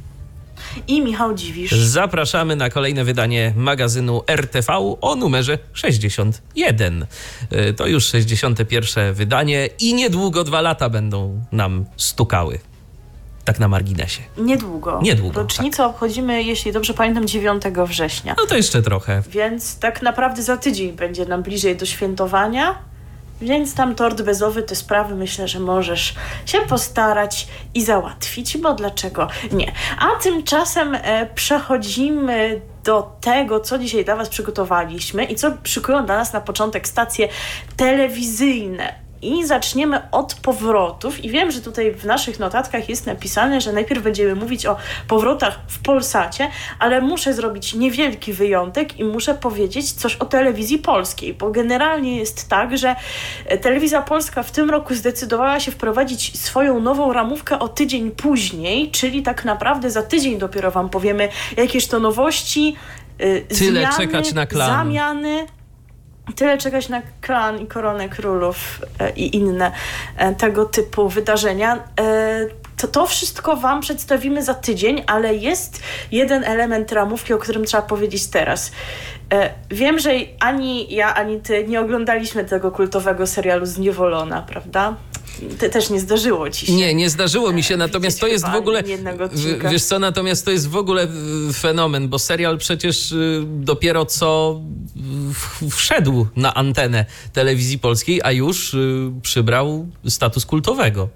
i Michał Dziwisz. Zapraszamy na kolejne wydanie magazynu R T V o numerze sześćdziesiąt jeden. To już sześćdziesiąte pierwsze wydanie i niedługo dwa lata będą nam stukały. Tak na marginesie. Niedługo. Niedługo, Rocznicę tak. obchodzimy, jeśli dobrze pamiętam, dziewiątego września. No to jeszcze trochę. Więc tak naprawdę za tydzień będzie nam bliżej do świętowania. Więc tam tort bezowy, te sprawy myślę, że możesz się postarać i załatwić, bo dlaczego nie? A tymczasem e, przechodzimy do tego, co dzisiaj dla was przygotowaliśmy i co szykują dla nas na początek stacje telewizyjne. I zaczniemy od powrotów. I wiem, że tutaj w naszych notatkach jest napisane, że najpierw będziemy mówić o powrotach w Polsacie, ale muszę zrobić niewielki wyjątek i muszę powiedzieć coś o telewizji polskiej, bo generalnie jest tak, że Telewizja Polska w tym roku zdecydowała się wprowadzić swoją nową ramówkę o tydzień później, czyli tak naprawdę za tydzień dopiero wam powiemy, jakież to nowości, Tyle zmiany, czekać na klan. zamiany. Tyle czekać na Klan i Koronę Królów e, i inne e, tego typu wydarzenia. E, to, to wszystko wam przedstawimy za tydzień, ale jest jeden element ramówki, o którym trzeba powiedzieć teraz. E, wiem, że ani ja, ani ty nie oglądaliśmy tego kultowego serialu Zniewolona, prawda? Te, też nie zdarzyło ci się. Nie, nie zdarzyło mi się, natomiast to jest w ogóle, w, wiesz co, natomiast to jest w ogóle fenomen, bo serial przecież dopiero co wszedł na antenę telewizji polskiej, a już przybrał status kultowego.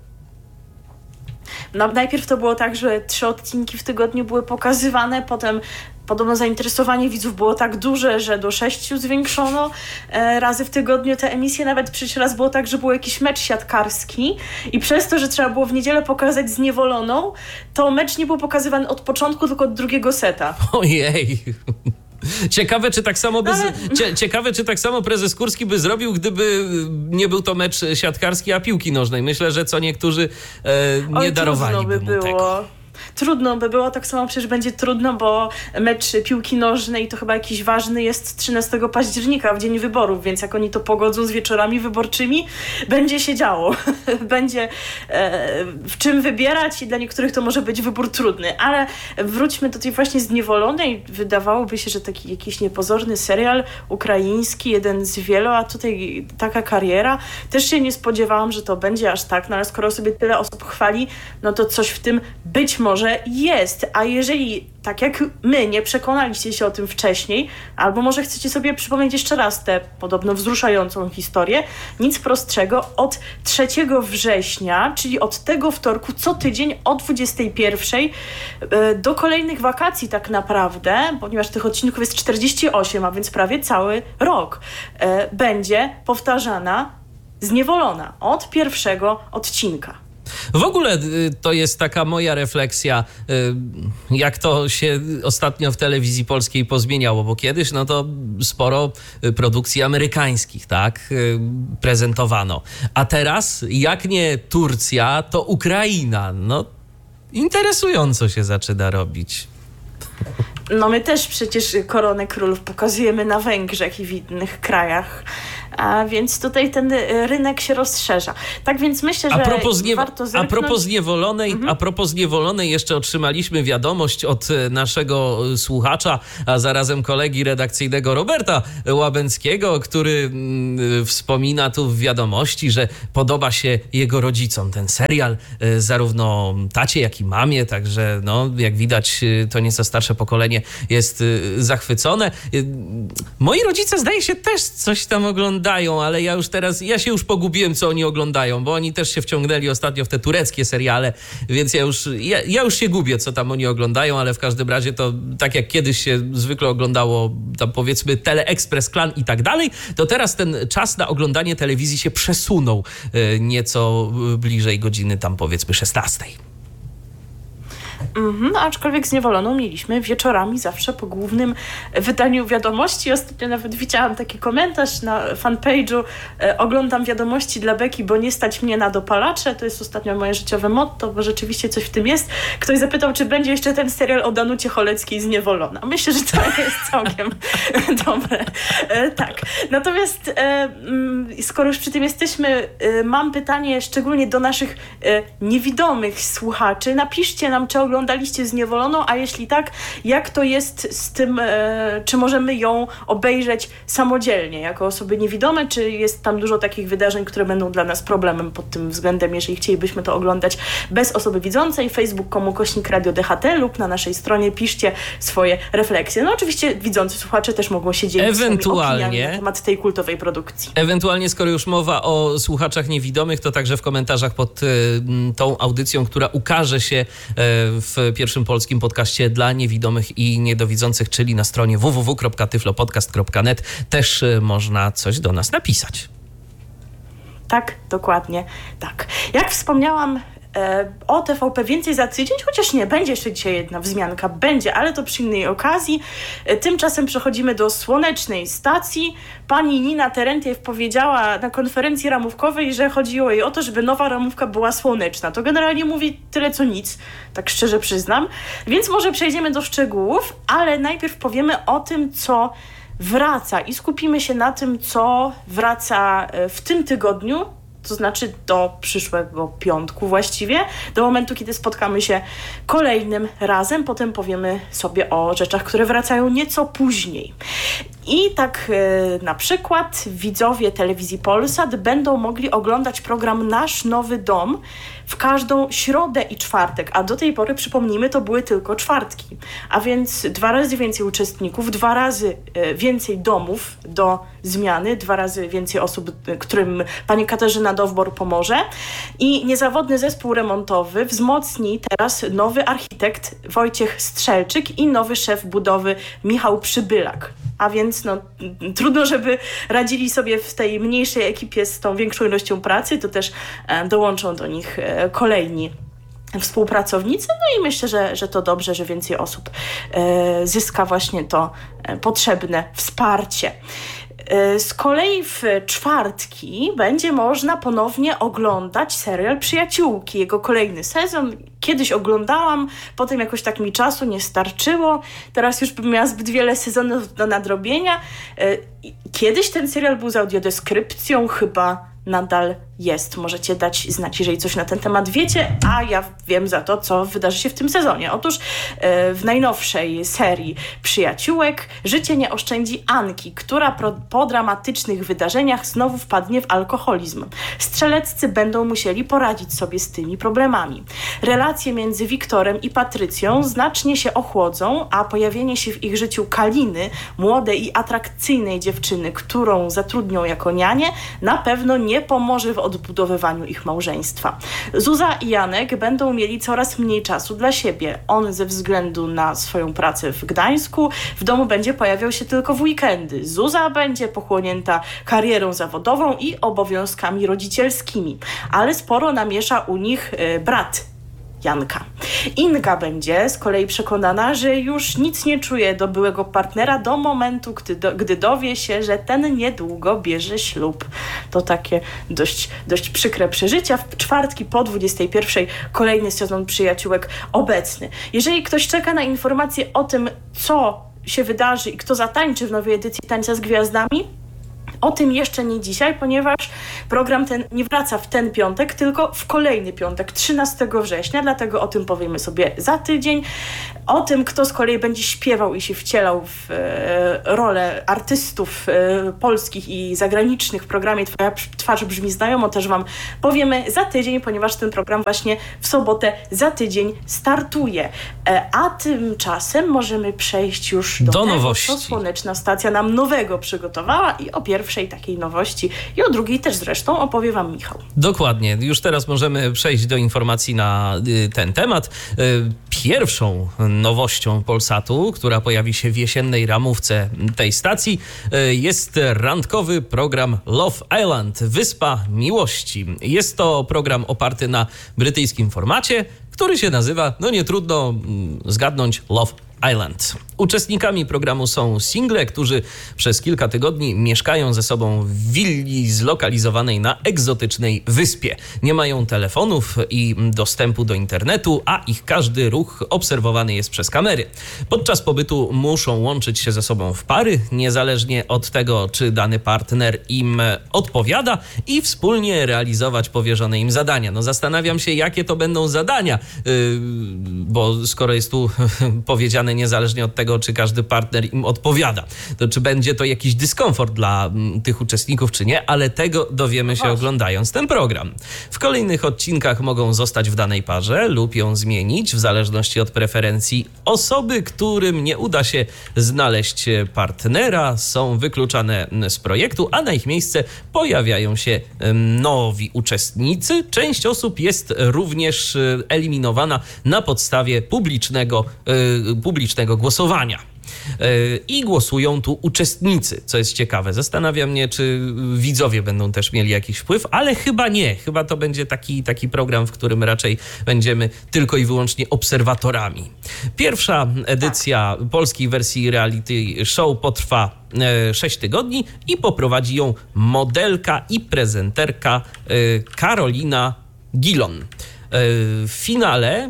No, najpierw to było tak, że trzy odcinki w tygodniu były pokazywane, potem podobno zainteresowanie widzów było tak duże, że do sześciu zwiększono e, razy w tygodniu te emisje. Nawet przecież raz było tak, że był jakiś mecz siatkarski i przez to, że trzeba było w niedzielę pokazać Zniewoloną, to mecz nie był pokazywany od początku, tylko od drugiego seta. Ojej... Ciekawe, czy tak samo by, Ale... cie, ciekawe, czy tak samo prezes Kurski by zrobił, gdyby nie był to mecz siatkarski, a piłki nożnej. Myślę, że co niektórzy e, nie Oj, darowaliby by mu było. tego. Trudno by było, tak samo przecież będzie trudno, bo mecz piłki nożnej to chyba jakiś ważny jest trzynastego października, w dzień wyborów, więc jak oni to pogodzą z wieczorami wyborczymi, będzie się działo. Będzie e, w czym wybierać i dla niektórych to może być wybór trudny. Ale wróćmy do tej właśnie Zniewolonej. Wydawałoby się, że taki jakiś niepozorny serial ukraiński, jeden z wielu, a tutaj taka kariera. Też się nie spodziewałam, że to będzie aż tak, no ale skoro sobie tyle osób chwali, no to coś w tym być może jest, a jeżeli tak jak my nie przekonaliście się o tym wcześniej, albo może chcecie sobie przypomnieć jeszcze raz tę podobno wzruszającą historię, nic prostszego, od trzeciego września, czyli od tego wtorku, co tydzień o dwudziestej pierwszej do kolejnych wakacji tak naprawdę, ponieważ tych odcinków jest czterdzieści osiem, a więc prawie cały rok, będzie powtarzana Zniewolona od pierwszego odcinka. W ogóle to jest taka moja refleksja, jak to się ostatnio w telewizji polskiej pozmieniało, bo kiedyś no to sporo produkcji amerykańskich, tak, prezentowano. A teraz, jak nie Turcja, to Ukraina. No, interesująco się zaczyna robić. No my też przecież Koronę Królów pokazujemy na Węgrzech i w innych krajach. A więc tutaj ten rynek się rozszerza. Tak więc myślę, że a propos nie, warto zerknąć. A propos zniewolonej, mhm. a propos zniewolonej jeszcze otrzymaliśmy wiadomość od naszego słuchacza, a zarazem kolegi redakcyjnego Roberta Łabęckiego, który mm, wspomina tu w wiadomości, że podoba się jego rodzicom ten serial, zarówno tacie, jak i mamie, także no, jak widać, to nieco starsze pokolenie jest zachwycone. Moi rodzice, zdaje się, też coś tam oglądają, ale ja już teraz, ja się już pogubiłem, co oni oglądają, bo oni też się wciągnęli ostatnio w te tureckie seriale, więc ja już, ja, ja już się gubię, co tam oni oglądają, ale w każdym razie to tak jak kiedyś się zwykle oglądało tam powiedzmy Teleexpress, Klan i tak dalej, to teraz ten czas na oglądanie telewizji się przesunął nieco bliżej godziny tam powiedzmy szesnastej. Mhm, aczkolwiek zniewoloną mieliśmy wieczorami zawsze po głównym wydaniu wiadomości. Ostatnio nawet widziałam taki komentarz na fanpage'u: e, oglądam wiadomości dla Beki, bo nie stać mnie na dopalacze. To jest ostatnio moje życiowe motto, bo rzeczywiście coś w tym jest. Ktoś zapytał, czy będzie jeszcze ten serial o Danucie Choleckiej Zniewolona. Myślę, że to jest całkiem dobre. E, tak. Natomiast e, skoro już przy tym jesteśmy, e, mam pytanie szczególnie do naszych e, niewidomych słuchaczy. Napiszcie nam, czy oglądaliście Zniewoloną, a jeśli tak, jak to jest z tym, e, czy możemy ją obejrzeć samodzielnie, jako osoby niewidome, czy jest tam dużo takich wydarzeń, które będą dla nas problemem pod tym względem, jeżeli chcielibyśmy to oglądać bez osoby widzącej. facebook kropka com ukośnik Radio D H T lub na naszej stronie piszcie swoje refleksje. No oczywiście widzący słuchacze też mogą się dzielić ewentualnie opiniami na temat tej kultowej produkcji. Ewentualnie, skoro już mowa o słuchaczach niewidomych, to także w komentarzach pod y, tą audycją, która ukaże się y, w pierwszym polskim podcaście dla niewidomych i niedowidzących, czyli na stronie w w w kropka tyflopodcast kropka net też można coś do nas napisać. Tak, dokładnie tak. Jak wspomniałam, e, o T V P więcej za tydzień, chociaż nie, będzie jeszcze dzisiaj jedna wzmianka, będzie, ale to przy innej okazji. E, tymczasem przechodzimy do słonecznej stacji. Pani Nina Terentiew powiedziała na konferencji ramówkowej, że chodziło jej o to, żeby nowa ramówka była słoneczna. To generalnie mówi tyle co nic, tak szczerze przyznam. Więc może przejdziemy do szczegółów, ale najpierw powiemy o tym, co wraca i skupimy się na tym, co wraca w tym tygodniu, to znaczy do przyszłego piątku właściwie, do momentu, kiedy spotkamy się kolejnym razem. Potem powiemy sobie o rzeczach, które wracają nieco później. I tak e, na przykład widzowie telewizji Polsat będą mogli oglądać program Nasz Nowy Dom w każdą środę i czwartek, a do tej pory, przypomnijmy, to były tylko czwartki. A więc dwa razy więcej uczestników, dwa razy e, więcej domów do zmiany, dwa razy więcej osób, którym pani Katarzyna Dowbor pomoże. I niezawodny zespół remontowy wzmocni teraz nowy architekt Wojciech Strzelczyk i nowy szef budowy Michał Przybylak. A więc no, trudno, żeby radzili sobie w tej mniejszej ekipie z tą większą ilością pracy, to też e, dołączą do nich e, kolejni współpracownicy, no i myślę, że, że to dobrze, że więcej osób e, zyska właśnie to e, potrzebne wsparcie. Z kolei w czwartki będzie można ponownie oglądać serial Przyjaciółki, jego kolejny sezon. Kiedyś oglądałam, potem jakoś tak mi czasu nie starczyło. Teraz już bym miała zbyt wiele sezonów do nadrobienia. Kiedyś ten serial był z audiodeskrypcją, chyba nadal jest. Możecie dać znać, jeżeli coś na ten temat wiecie, a ja wiem za to, co wydarzy się w tym sezonie. Otóż w najnowszej serii Przyjaciółek życie nie oszczędzi Anki, która po dramatycznych wydarzeniach znowu wpadnie w alkoholizm. Strzeleccy będą musieli poradzić sobie z tymi problemami. Relacje między Wiktorem i Patrycją znacznie się ochłodzą, a pojawienie się w ich życiu Kaliny, młodej i atrakcyjnej dziewczyny, którą zatrudnią jako nianię, na pewno nie pomoże w odbudowywaniu ich małżeństwa. Zuza i Janek będą mieli coraz mniej czasu dla siebie. On ze względu na swoją pracę w Gdańsku w domu będzie pojawiał się tylko w weekendy. Zuza będzie pochłonięta karierą zawodową i obowiązkami rodzicielskimi, ale sporo namiesza u nich yy, brat Janka. Inga będzie z kolei przekonana, że już nic nie czuje do byłego partnera do momentu, gdy, do, gdy dowie się, że ten niedługo bierze ślub. To takie dość, dość przykre przeżycia. W czwartki po dwudziestej pierwszej kolejny sezon Przyjaciółek obecny. Jeżeli ktoś czeka na informacje o tym, co się wydarzy i kto zatańczy w nowej edycji Tańca z Gwiazdami, O tym jeszcze nie dzisiaj, ponieważ program ten nie wraca w ten piątek, tylko w kolejny piątek, trzynastego września, dlatego o tym powiemy sobie za tydzień. O tym, kto z kolei będzie śpiewał i się wcielał w e, rolę artystów e, polskich i zagranicznych w programie Twoja twarz brzmi znajomo, też Wam powiemy za tydzień, ponieważ ten program właśnie w sobotę za tydzień startuje. E, a tymczasem możemy przejść już do, do tego, nowości. co Słoneczna Stacja nam nowego przygotowała i o pierwszej takiej nowości i o drugiej też zresztą opowie Wam Michał. Dokładnie. Już teraz możemy przejść do informacji na y, ten temat. Y, pierwszą nowością Polsatu, która pojawi się w jesiennej ramówce tej stacji, y, jest randkowy program Love Island, Wyspa Miłości. Jest to program oparty na brytyjskim formacie, który się nazywa, no nie trudno mm, zgadnąć, Love Island. Uczestnikami programu są single, którzy przez kilka tygodni mieszkają ze sobą w willi zlokalizowanej na egzotycznej wyspie. Nie mają telefonów i dostępu do internetu, a ich każdy ruch obserwowany jest przez kamery. Podczas pobytu muszą łączyć się ze sobą w pary, niezależnie od tego, czy dany partner im odpowiada, i wspólnie realizować powierzone im zadania. No zastanawiam się, jakie to będą zadania, yy, bo skoro jest tu powiedziane niezależnie od tego, czy każdy partner im odpowiada, to czy będzie to jakiś dyskomfort dla m, tych uczestników, czy nie, ale tego dowiemy się oglądając ten program. W kolejnych odcinkach mogą zostać w danej parze lub ją zmienić w zależności od preferencji osoby, którym nie uda się znaleźć partnera, są wykluczane z projektu, a na ich miejsce pojawiają się nowi uczestnicy. Część osób jest również eliminowana na podstawie publicznego, publicznego głosowania. I głosują tu uczestnicy, co jest ciekawe. Zastanawiam mnie, czy widzowie będą też mieli jakiś wpływ, ale chyba nie. Chyba to będzie taki, taki program, w którym raczej będziemy tylko i wyłącznie obserwatorami. Pierwsza edycja polskiej wersji reality show potrwa sześć tygodni i poprowadzi ją modelka i prezenterka Karolina Gilon. W finale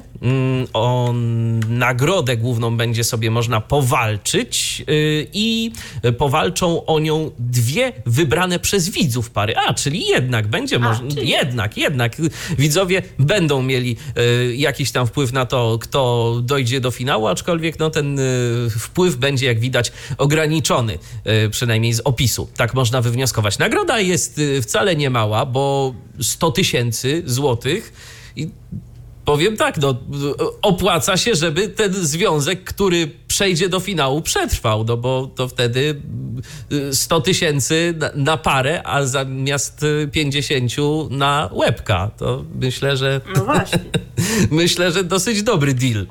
o nagrodę główną będzie sobie można powalczyć i powalczą o nią dwie wybrane przez widzów pary. A, czyli jednak będzie można, jednak, jednak widzowie będą mieli jakiś tam wpływ na to, kto dojdzie do finału, aczkolwiek no, ten wpływ będzie, jak widać, ograniczony, przynajmniej z opisu. Tak można wywnioskować. Nagroda jest wcale nie mała, bo sto tysięcy złotych. I powiem tak, no, opłaca się, żeby ten związek, który przejdzie do finału, przetrwał, no bo to wtedy sto tysięcy na, na parę, a zamiast pięćdziesięciu na łebka. To myślę, że no właśnie. myślę, że dosyć dobry deal.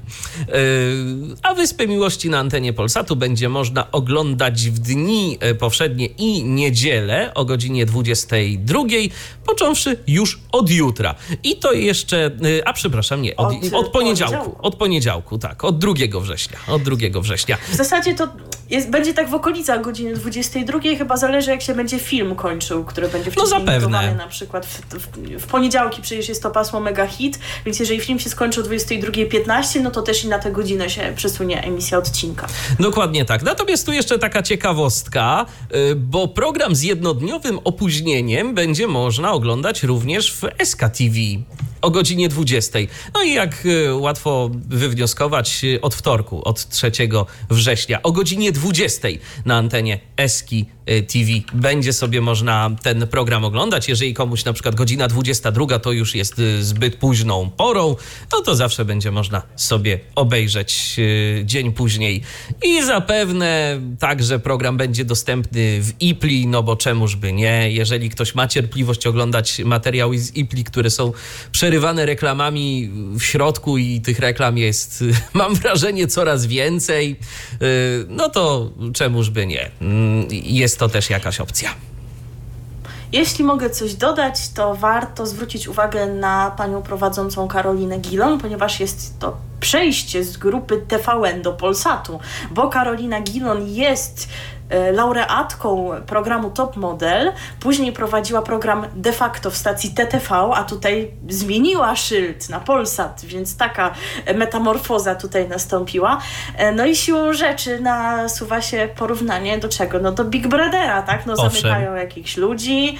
A Wyspę Miłości na antenie Polsatu będzie można oglądać w dni powszednie i niedzielę o godzinie dwudziestej drugiej, począwszy już od jutra. I to jeszcze, a przepraszam, nie, od, od, od poniedziałku, poniedziałku. Od poniedziałku, tak, od drugiego września. Od drugiego września. W zasadzie to jest, będzie tak w okolicach godziny dwudziestej drugiej, chyba zależy, jak się będzie film kończył, który będzie wcześniej no emitowany, na przykład w, w, w poniedziałki przecież jest to pasmo mega hit, więc jeżeli film się skończy o dwudziestej drugiej piętnaście, no to też i na tę godzinę się przesunie emisja odcinka. Dokładnie tak. Natomiast tu jeszcze taka ciekawostka, bo program z jednodniowym opóźnieniem będzie można oglądać również w S K T V o godzinie dwudziestej. No i jak łatwo wywnioskować, od wtorku, od trzeciego września o godzinie dwudziestej na antenie Eski T V będzie sobie można ten program oglądać. Jeżeli komuś na przykład godzina dwudziesta druga to już jest zbyt późną porą, no to zawsze będzie można sobie obejrzeć dzień później. I zapewne także program będzie dostępny w I P L I, no bo czemuż by nie. Jeżeli ktoś ma cierpliwość oglądać materiały z I P L I, które są przerywane reklamami w środku i tych reklam jest, mam wrażenie, coraz więcej, no to czemuż by nie. Jest to też jakaś opcja. Jeśli mogę coś dodać, to warto zwrócić uwagę na panią prowadzącą Karolinę Gilon, ponieważ jest to przejście z grupy T V N do Polsatu, bo Karolina Gilon jest laureatką programu Top Model, później prowadziła program de facto w stacji T T V, a tutaj zmieniła szyld na Polsat, więc taka metamorfoza tutaj nastąpiła. No i siłą rzeczy nasuwa się porównanie do czego? No do Big Brothera, tak? No zamykają jakichś ludzi,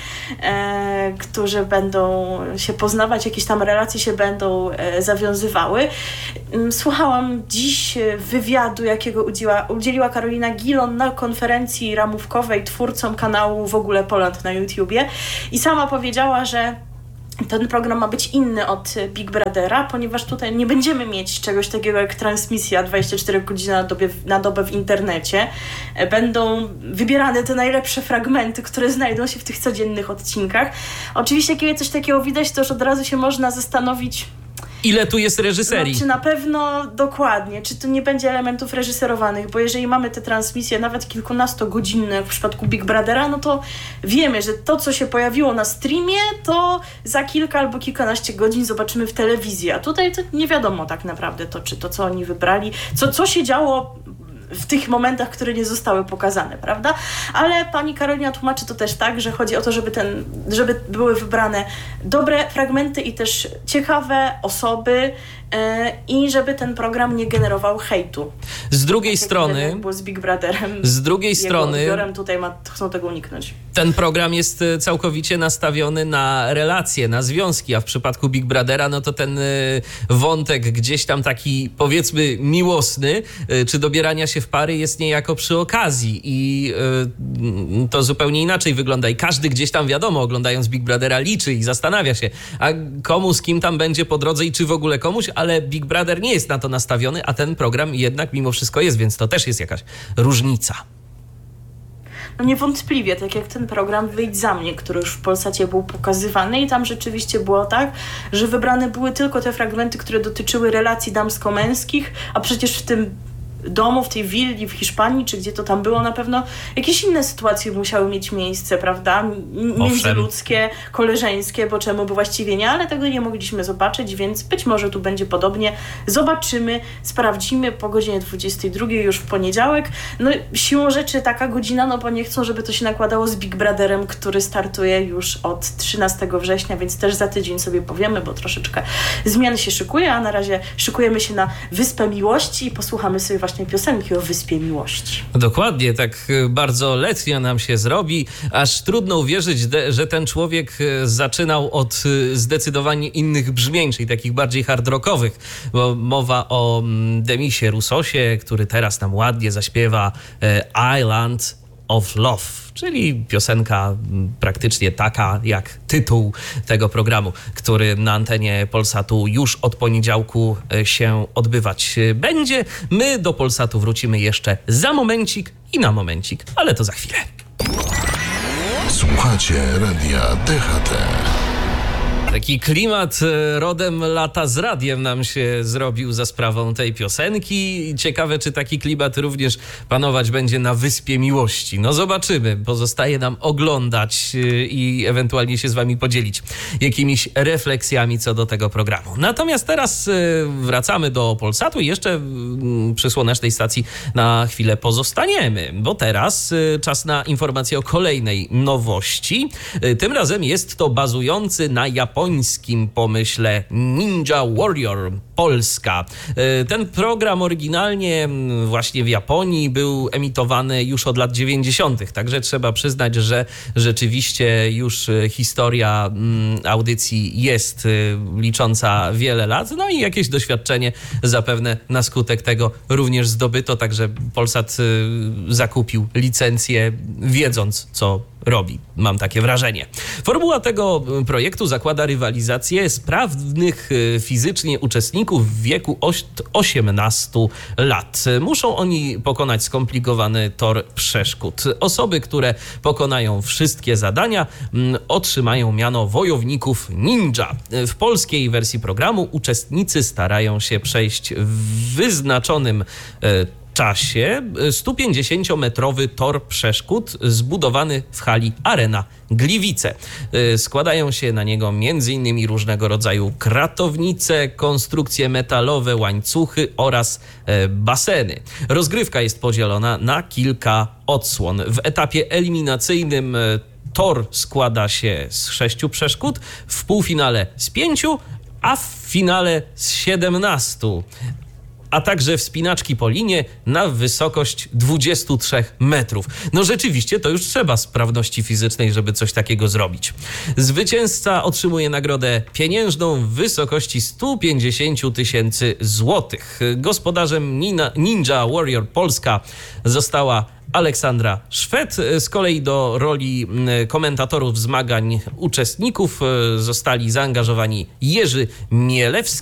e, którzy będą się poznawać, jakieś tam relacje się będą e, zawiązywały. Słuchałam dziś wywiadu, jakiego udzieliła, udzieliła Karolina Gilon na konferencji ramówkowej twórcom kanału W ogóle Poland na YouTubie i sama powiedziała, że ten program ma być inny od Big Brothera, ponieważ tutaj nie będziemy mieć czegoś takiego jak transmisja dwadzieścia cztery godziny na dobę, na dobę w internecie. Będą wybierane te najlepsze fragmenty, które znajdą się w tych codziennych odcinkach. Oczywiście, kiedy coś takiego widać, to już od razu się można zastanowić, ile tu jest reżyserii? No, czy na pewno dokładnie, czy tu nie będzie elementów reżyserowanych, bo jeżeli mamy te transmisje nawet kilkunastogodzinne jak w przypadku Big Brothera, no to wiemy, że to, co się pojawiło na streamie, to za kilka albo kilkanaście godzin zobaczymy w telewizji, a tutaj to nie wiadomo tak naprawdę to, czy to, co oni wybrali, co, co się działo w tych momentach, które nie zostały pokazane, prawda? Ale pani Karolina tłumaczy to też tak, że chodzi o to, żeby, ten, żeby były wybrane dobre fragmenty i też ciekawe osoby yy, i żeby ten program nie generował hejtu. Z drugiej tak strony... Jak było z Big Brotherem. Z drugiej strony... Odbiorem, tutaj ma, chcą tego uniknąć. Ten program jest całkowicie nastawiony na relacje, na związki, a w przypadku Big Brothera, no to ten wątek gdzieś tam taki, powiedzmy, miłosny, czy dobierania się w pary jest niejako przy okazji i to zupełnie inaczej wygląda i każdy gdzieś tam, wiadomo, oglądając Big Brothera liczy i zastanawia się, a komu z kim tam będzie po drodze i czy w ogóle komuś, ale Big Brother nie jest na to nastawiony, a ten program jednak mimo wszystko jest, więc to też jest jakaś różnica. No niewątpliwie, tak jak ten program Wyjdź za mnie, który już w Polsacie był pokazywany i tam rzeczywiście było tak, że wybrane były tylko te fragmenty, które dotyczyły relacji damsko-męskich, a przecież w tym domu, w tej willi w Hiszpanii, czy gdzie to tam było, na pewno jakieś inne sytuacje musiały mieć miejsce, prawda? Międzyludzkie, koleżeńskie, bo czemu by właściwie nie, ale tego nie mogliśmy zobaczyć, więc być może tu będzie podobnie. Zobaczymy, sprawdzimy po godzinie dwudziestej drugiej już w poniedziałek. No siłą rzeczy taka godzina, no bo nie chcą, żeby to się nakładało z Big Brotherem, który startuje już od trzynastego września, więc też za tydzień sobie powiemy, bo troszeczkę zmian się szykuje, a na razie szykujemy się na Wyspę Miłości i posłuchamy sobie właśnie piosenki o Wyspie Miłości. Dokładnie, tak bardzo letnio nam się zrobi, aż trudno uwierzyć, że ten człowiek zaczynał od zdecydowanie innych brzmień, czyli takich bardziej hard rockowych, bo mowa o Demisie Roussosie, który teraz nam ładnie zaśpiewa Island of Love, czyli piosenka praktycznie taka jak tytuł tego programu, który na antenie Polsatu już od poniedziałku się odbywać będzie. My do Polsatu wrócimy jeszcze za momencik i na momencik, ale to za chwilę. Słuchacie radia D H T. Taki klimat rodem lata z radiem nam się zrobił za sprawą tej piosenki. Ciekawe, czy taki klimat również panować będzie na Wyspie Miłości. No zobaczymy. Pozostaje nam oglądać i ewentualnie się z wami podzielić jakimiś refleksjami co do tego programu. Natomiast teraz wracamy do Polsatu i jeszcze przy słonecznej stacji na chwilę pozostaniemy, bo teraz czas na informację o kolejnej nowości. Tym razem jest to bazujący na japońskim pomyśle Ninja Warrior Polska. Ten program oryginalnie właśnie w Japonii był emitowany już od lat dziewięćdziesiątych, także trzeba przyznać, że rzeczywiście już historia audycji jest licząca wiele lat, no i jakieś doświadczenie zapewne na skutek tego również zdobyto, także Polsat zakupił licencję, wiedząc, co robi. Mam takie wrażenie. Formuła tego projektu zakłada rywalizację sprawnych fizycznie uczestników w wieku od osiemnastu lat. Muszą oni pokonać skomplikowany tor przeszkód. Osoby, które pokonają wszystkie zadania, otrzymają miano wojowników ninja. W polskiej wersji programu uczestnicy starają się przejść w wyznaczonym czasie stupięćdziesięciometrowy tor przeszkód zbudowany w hali Arena Gliwice. Składają się na niego m.in. różnego rodzaju kratownice, konstrukcje metalowe, łańcuchy oraz baseny. Rozgrywka jest podzielona na kilka odsłon. W etapie eliminacyjnym tor składa się z sześciu przeszkód, w półfinale z pięciu, a w finale z siedemnastu. A także wspinaczki po linie na wysokość dwudziestu trzech metrów. No rzeczywiście to już trzeba sprawności fizycznej, żeby coś takiego zrobić. Zwycięzca otrzymuje nagrodę pieniężną w wysokości sto pięćdziesiąt tysięcy złotych. Gospodarzem Ninja Warrior Polska została Aleksandra Szwed. Z kolei do roli komentatorów zmagań uczestników zostali zaangażowani Jerzy Mielewski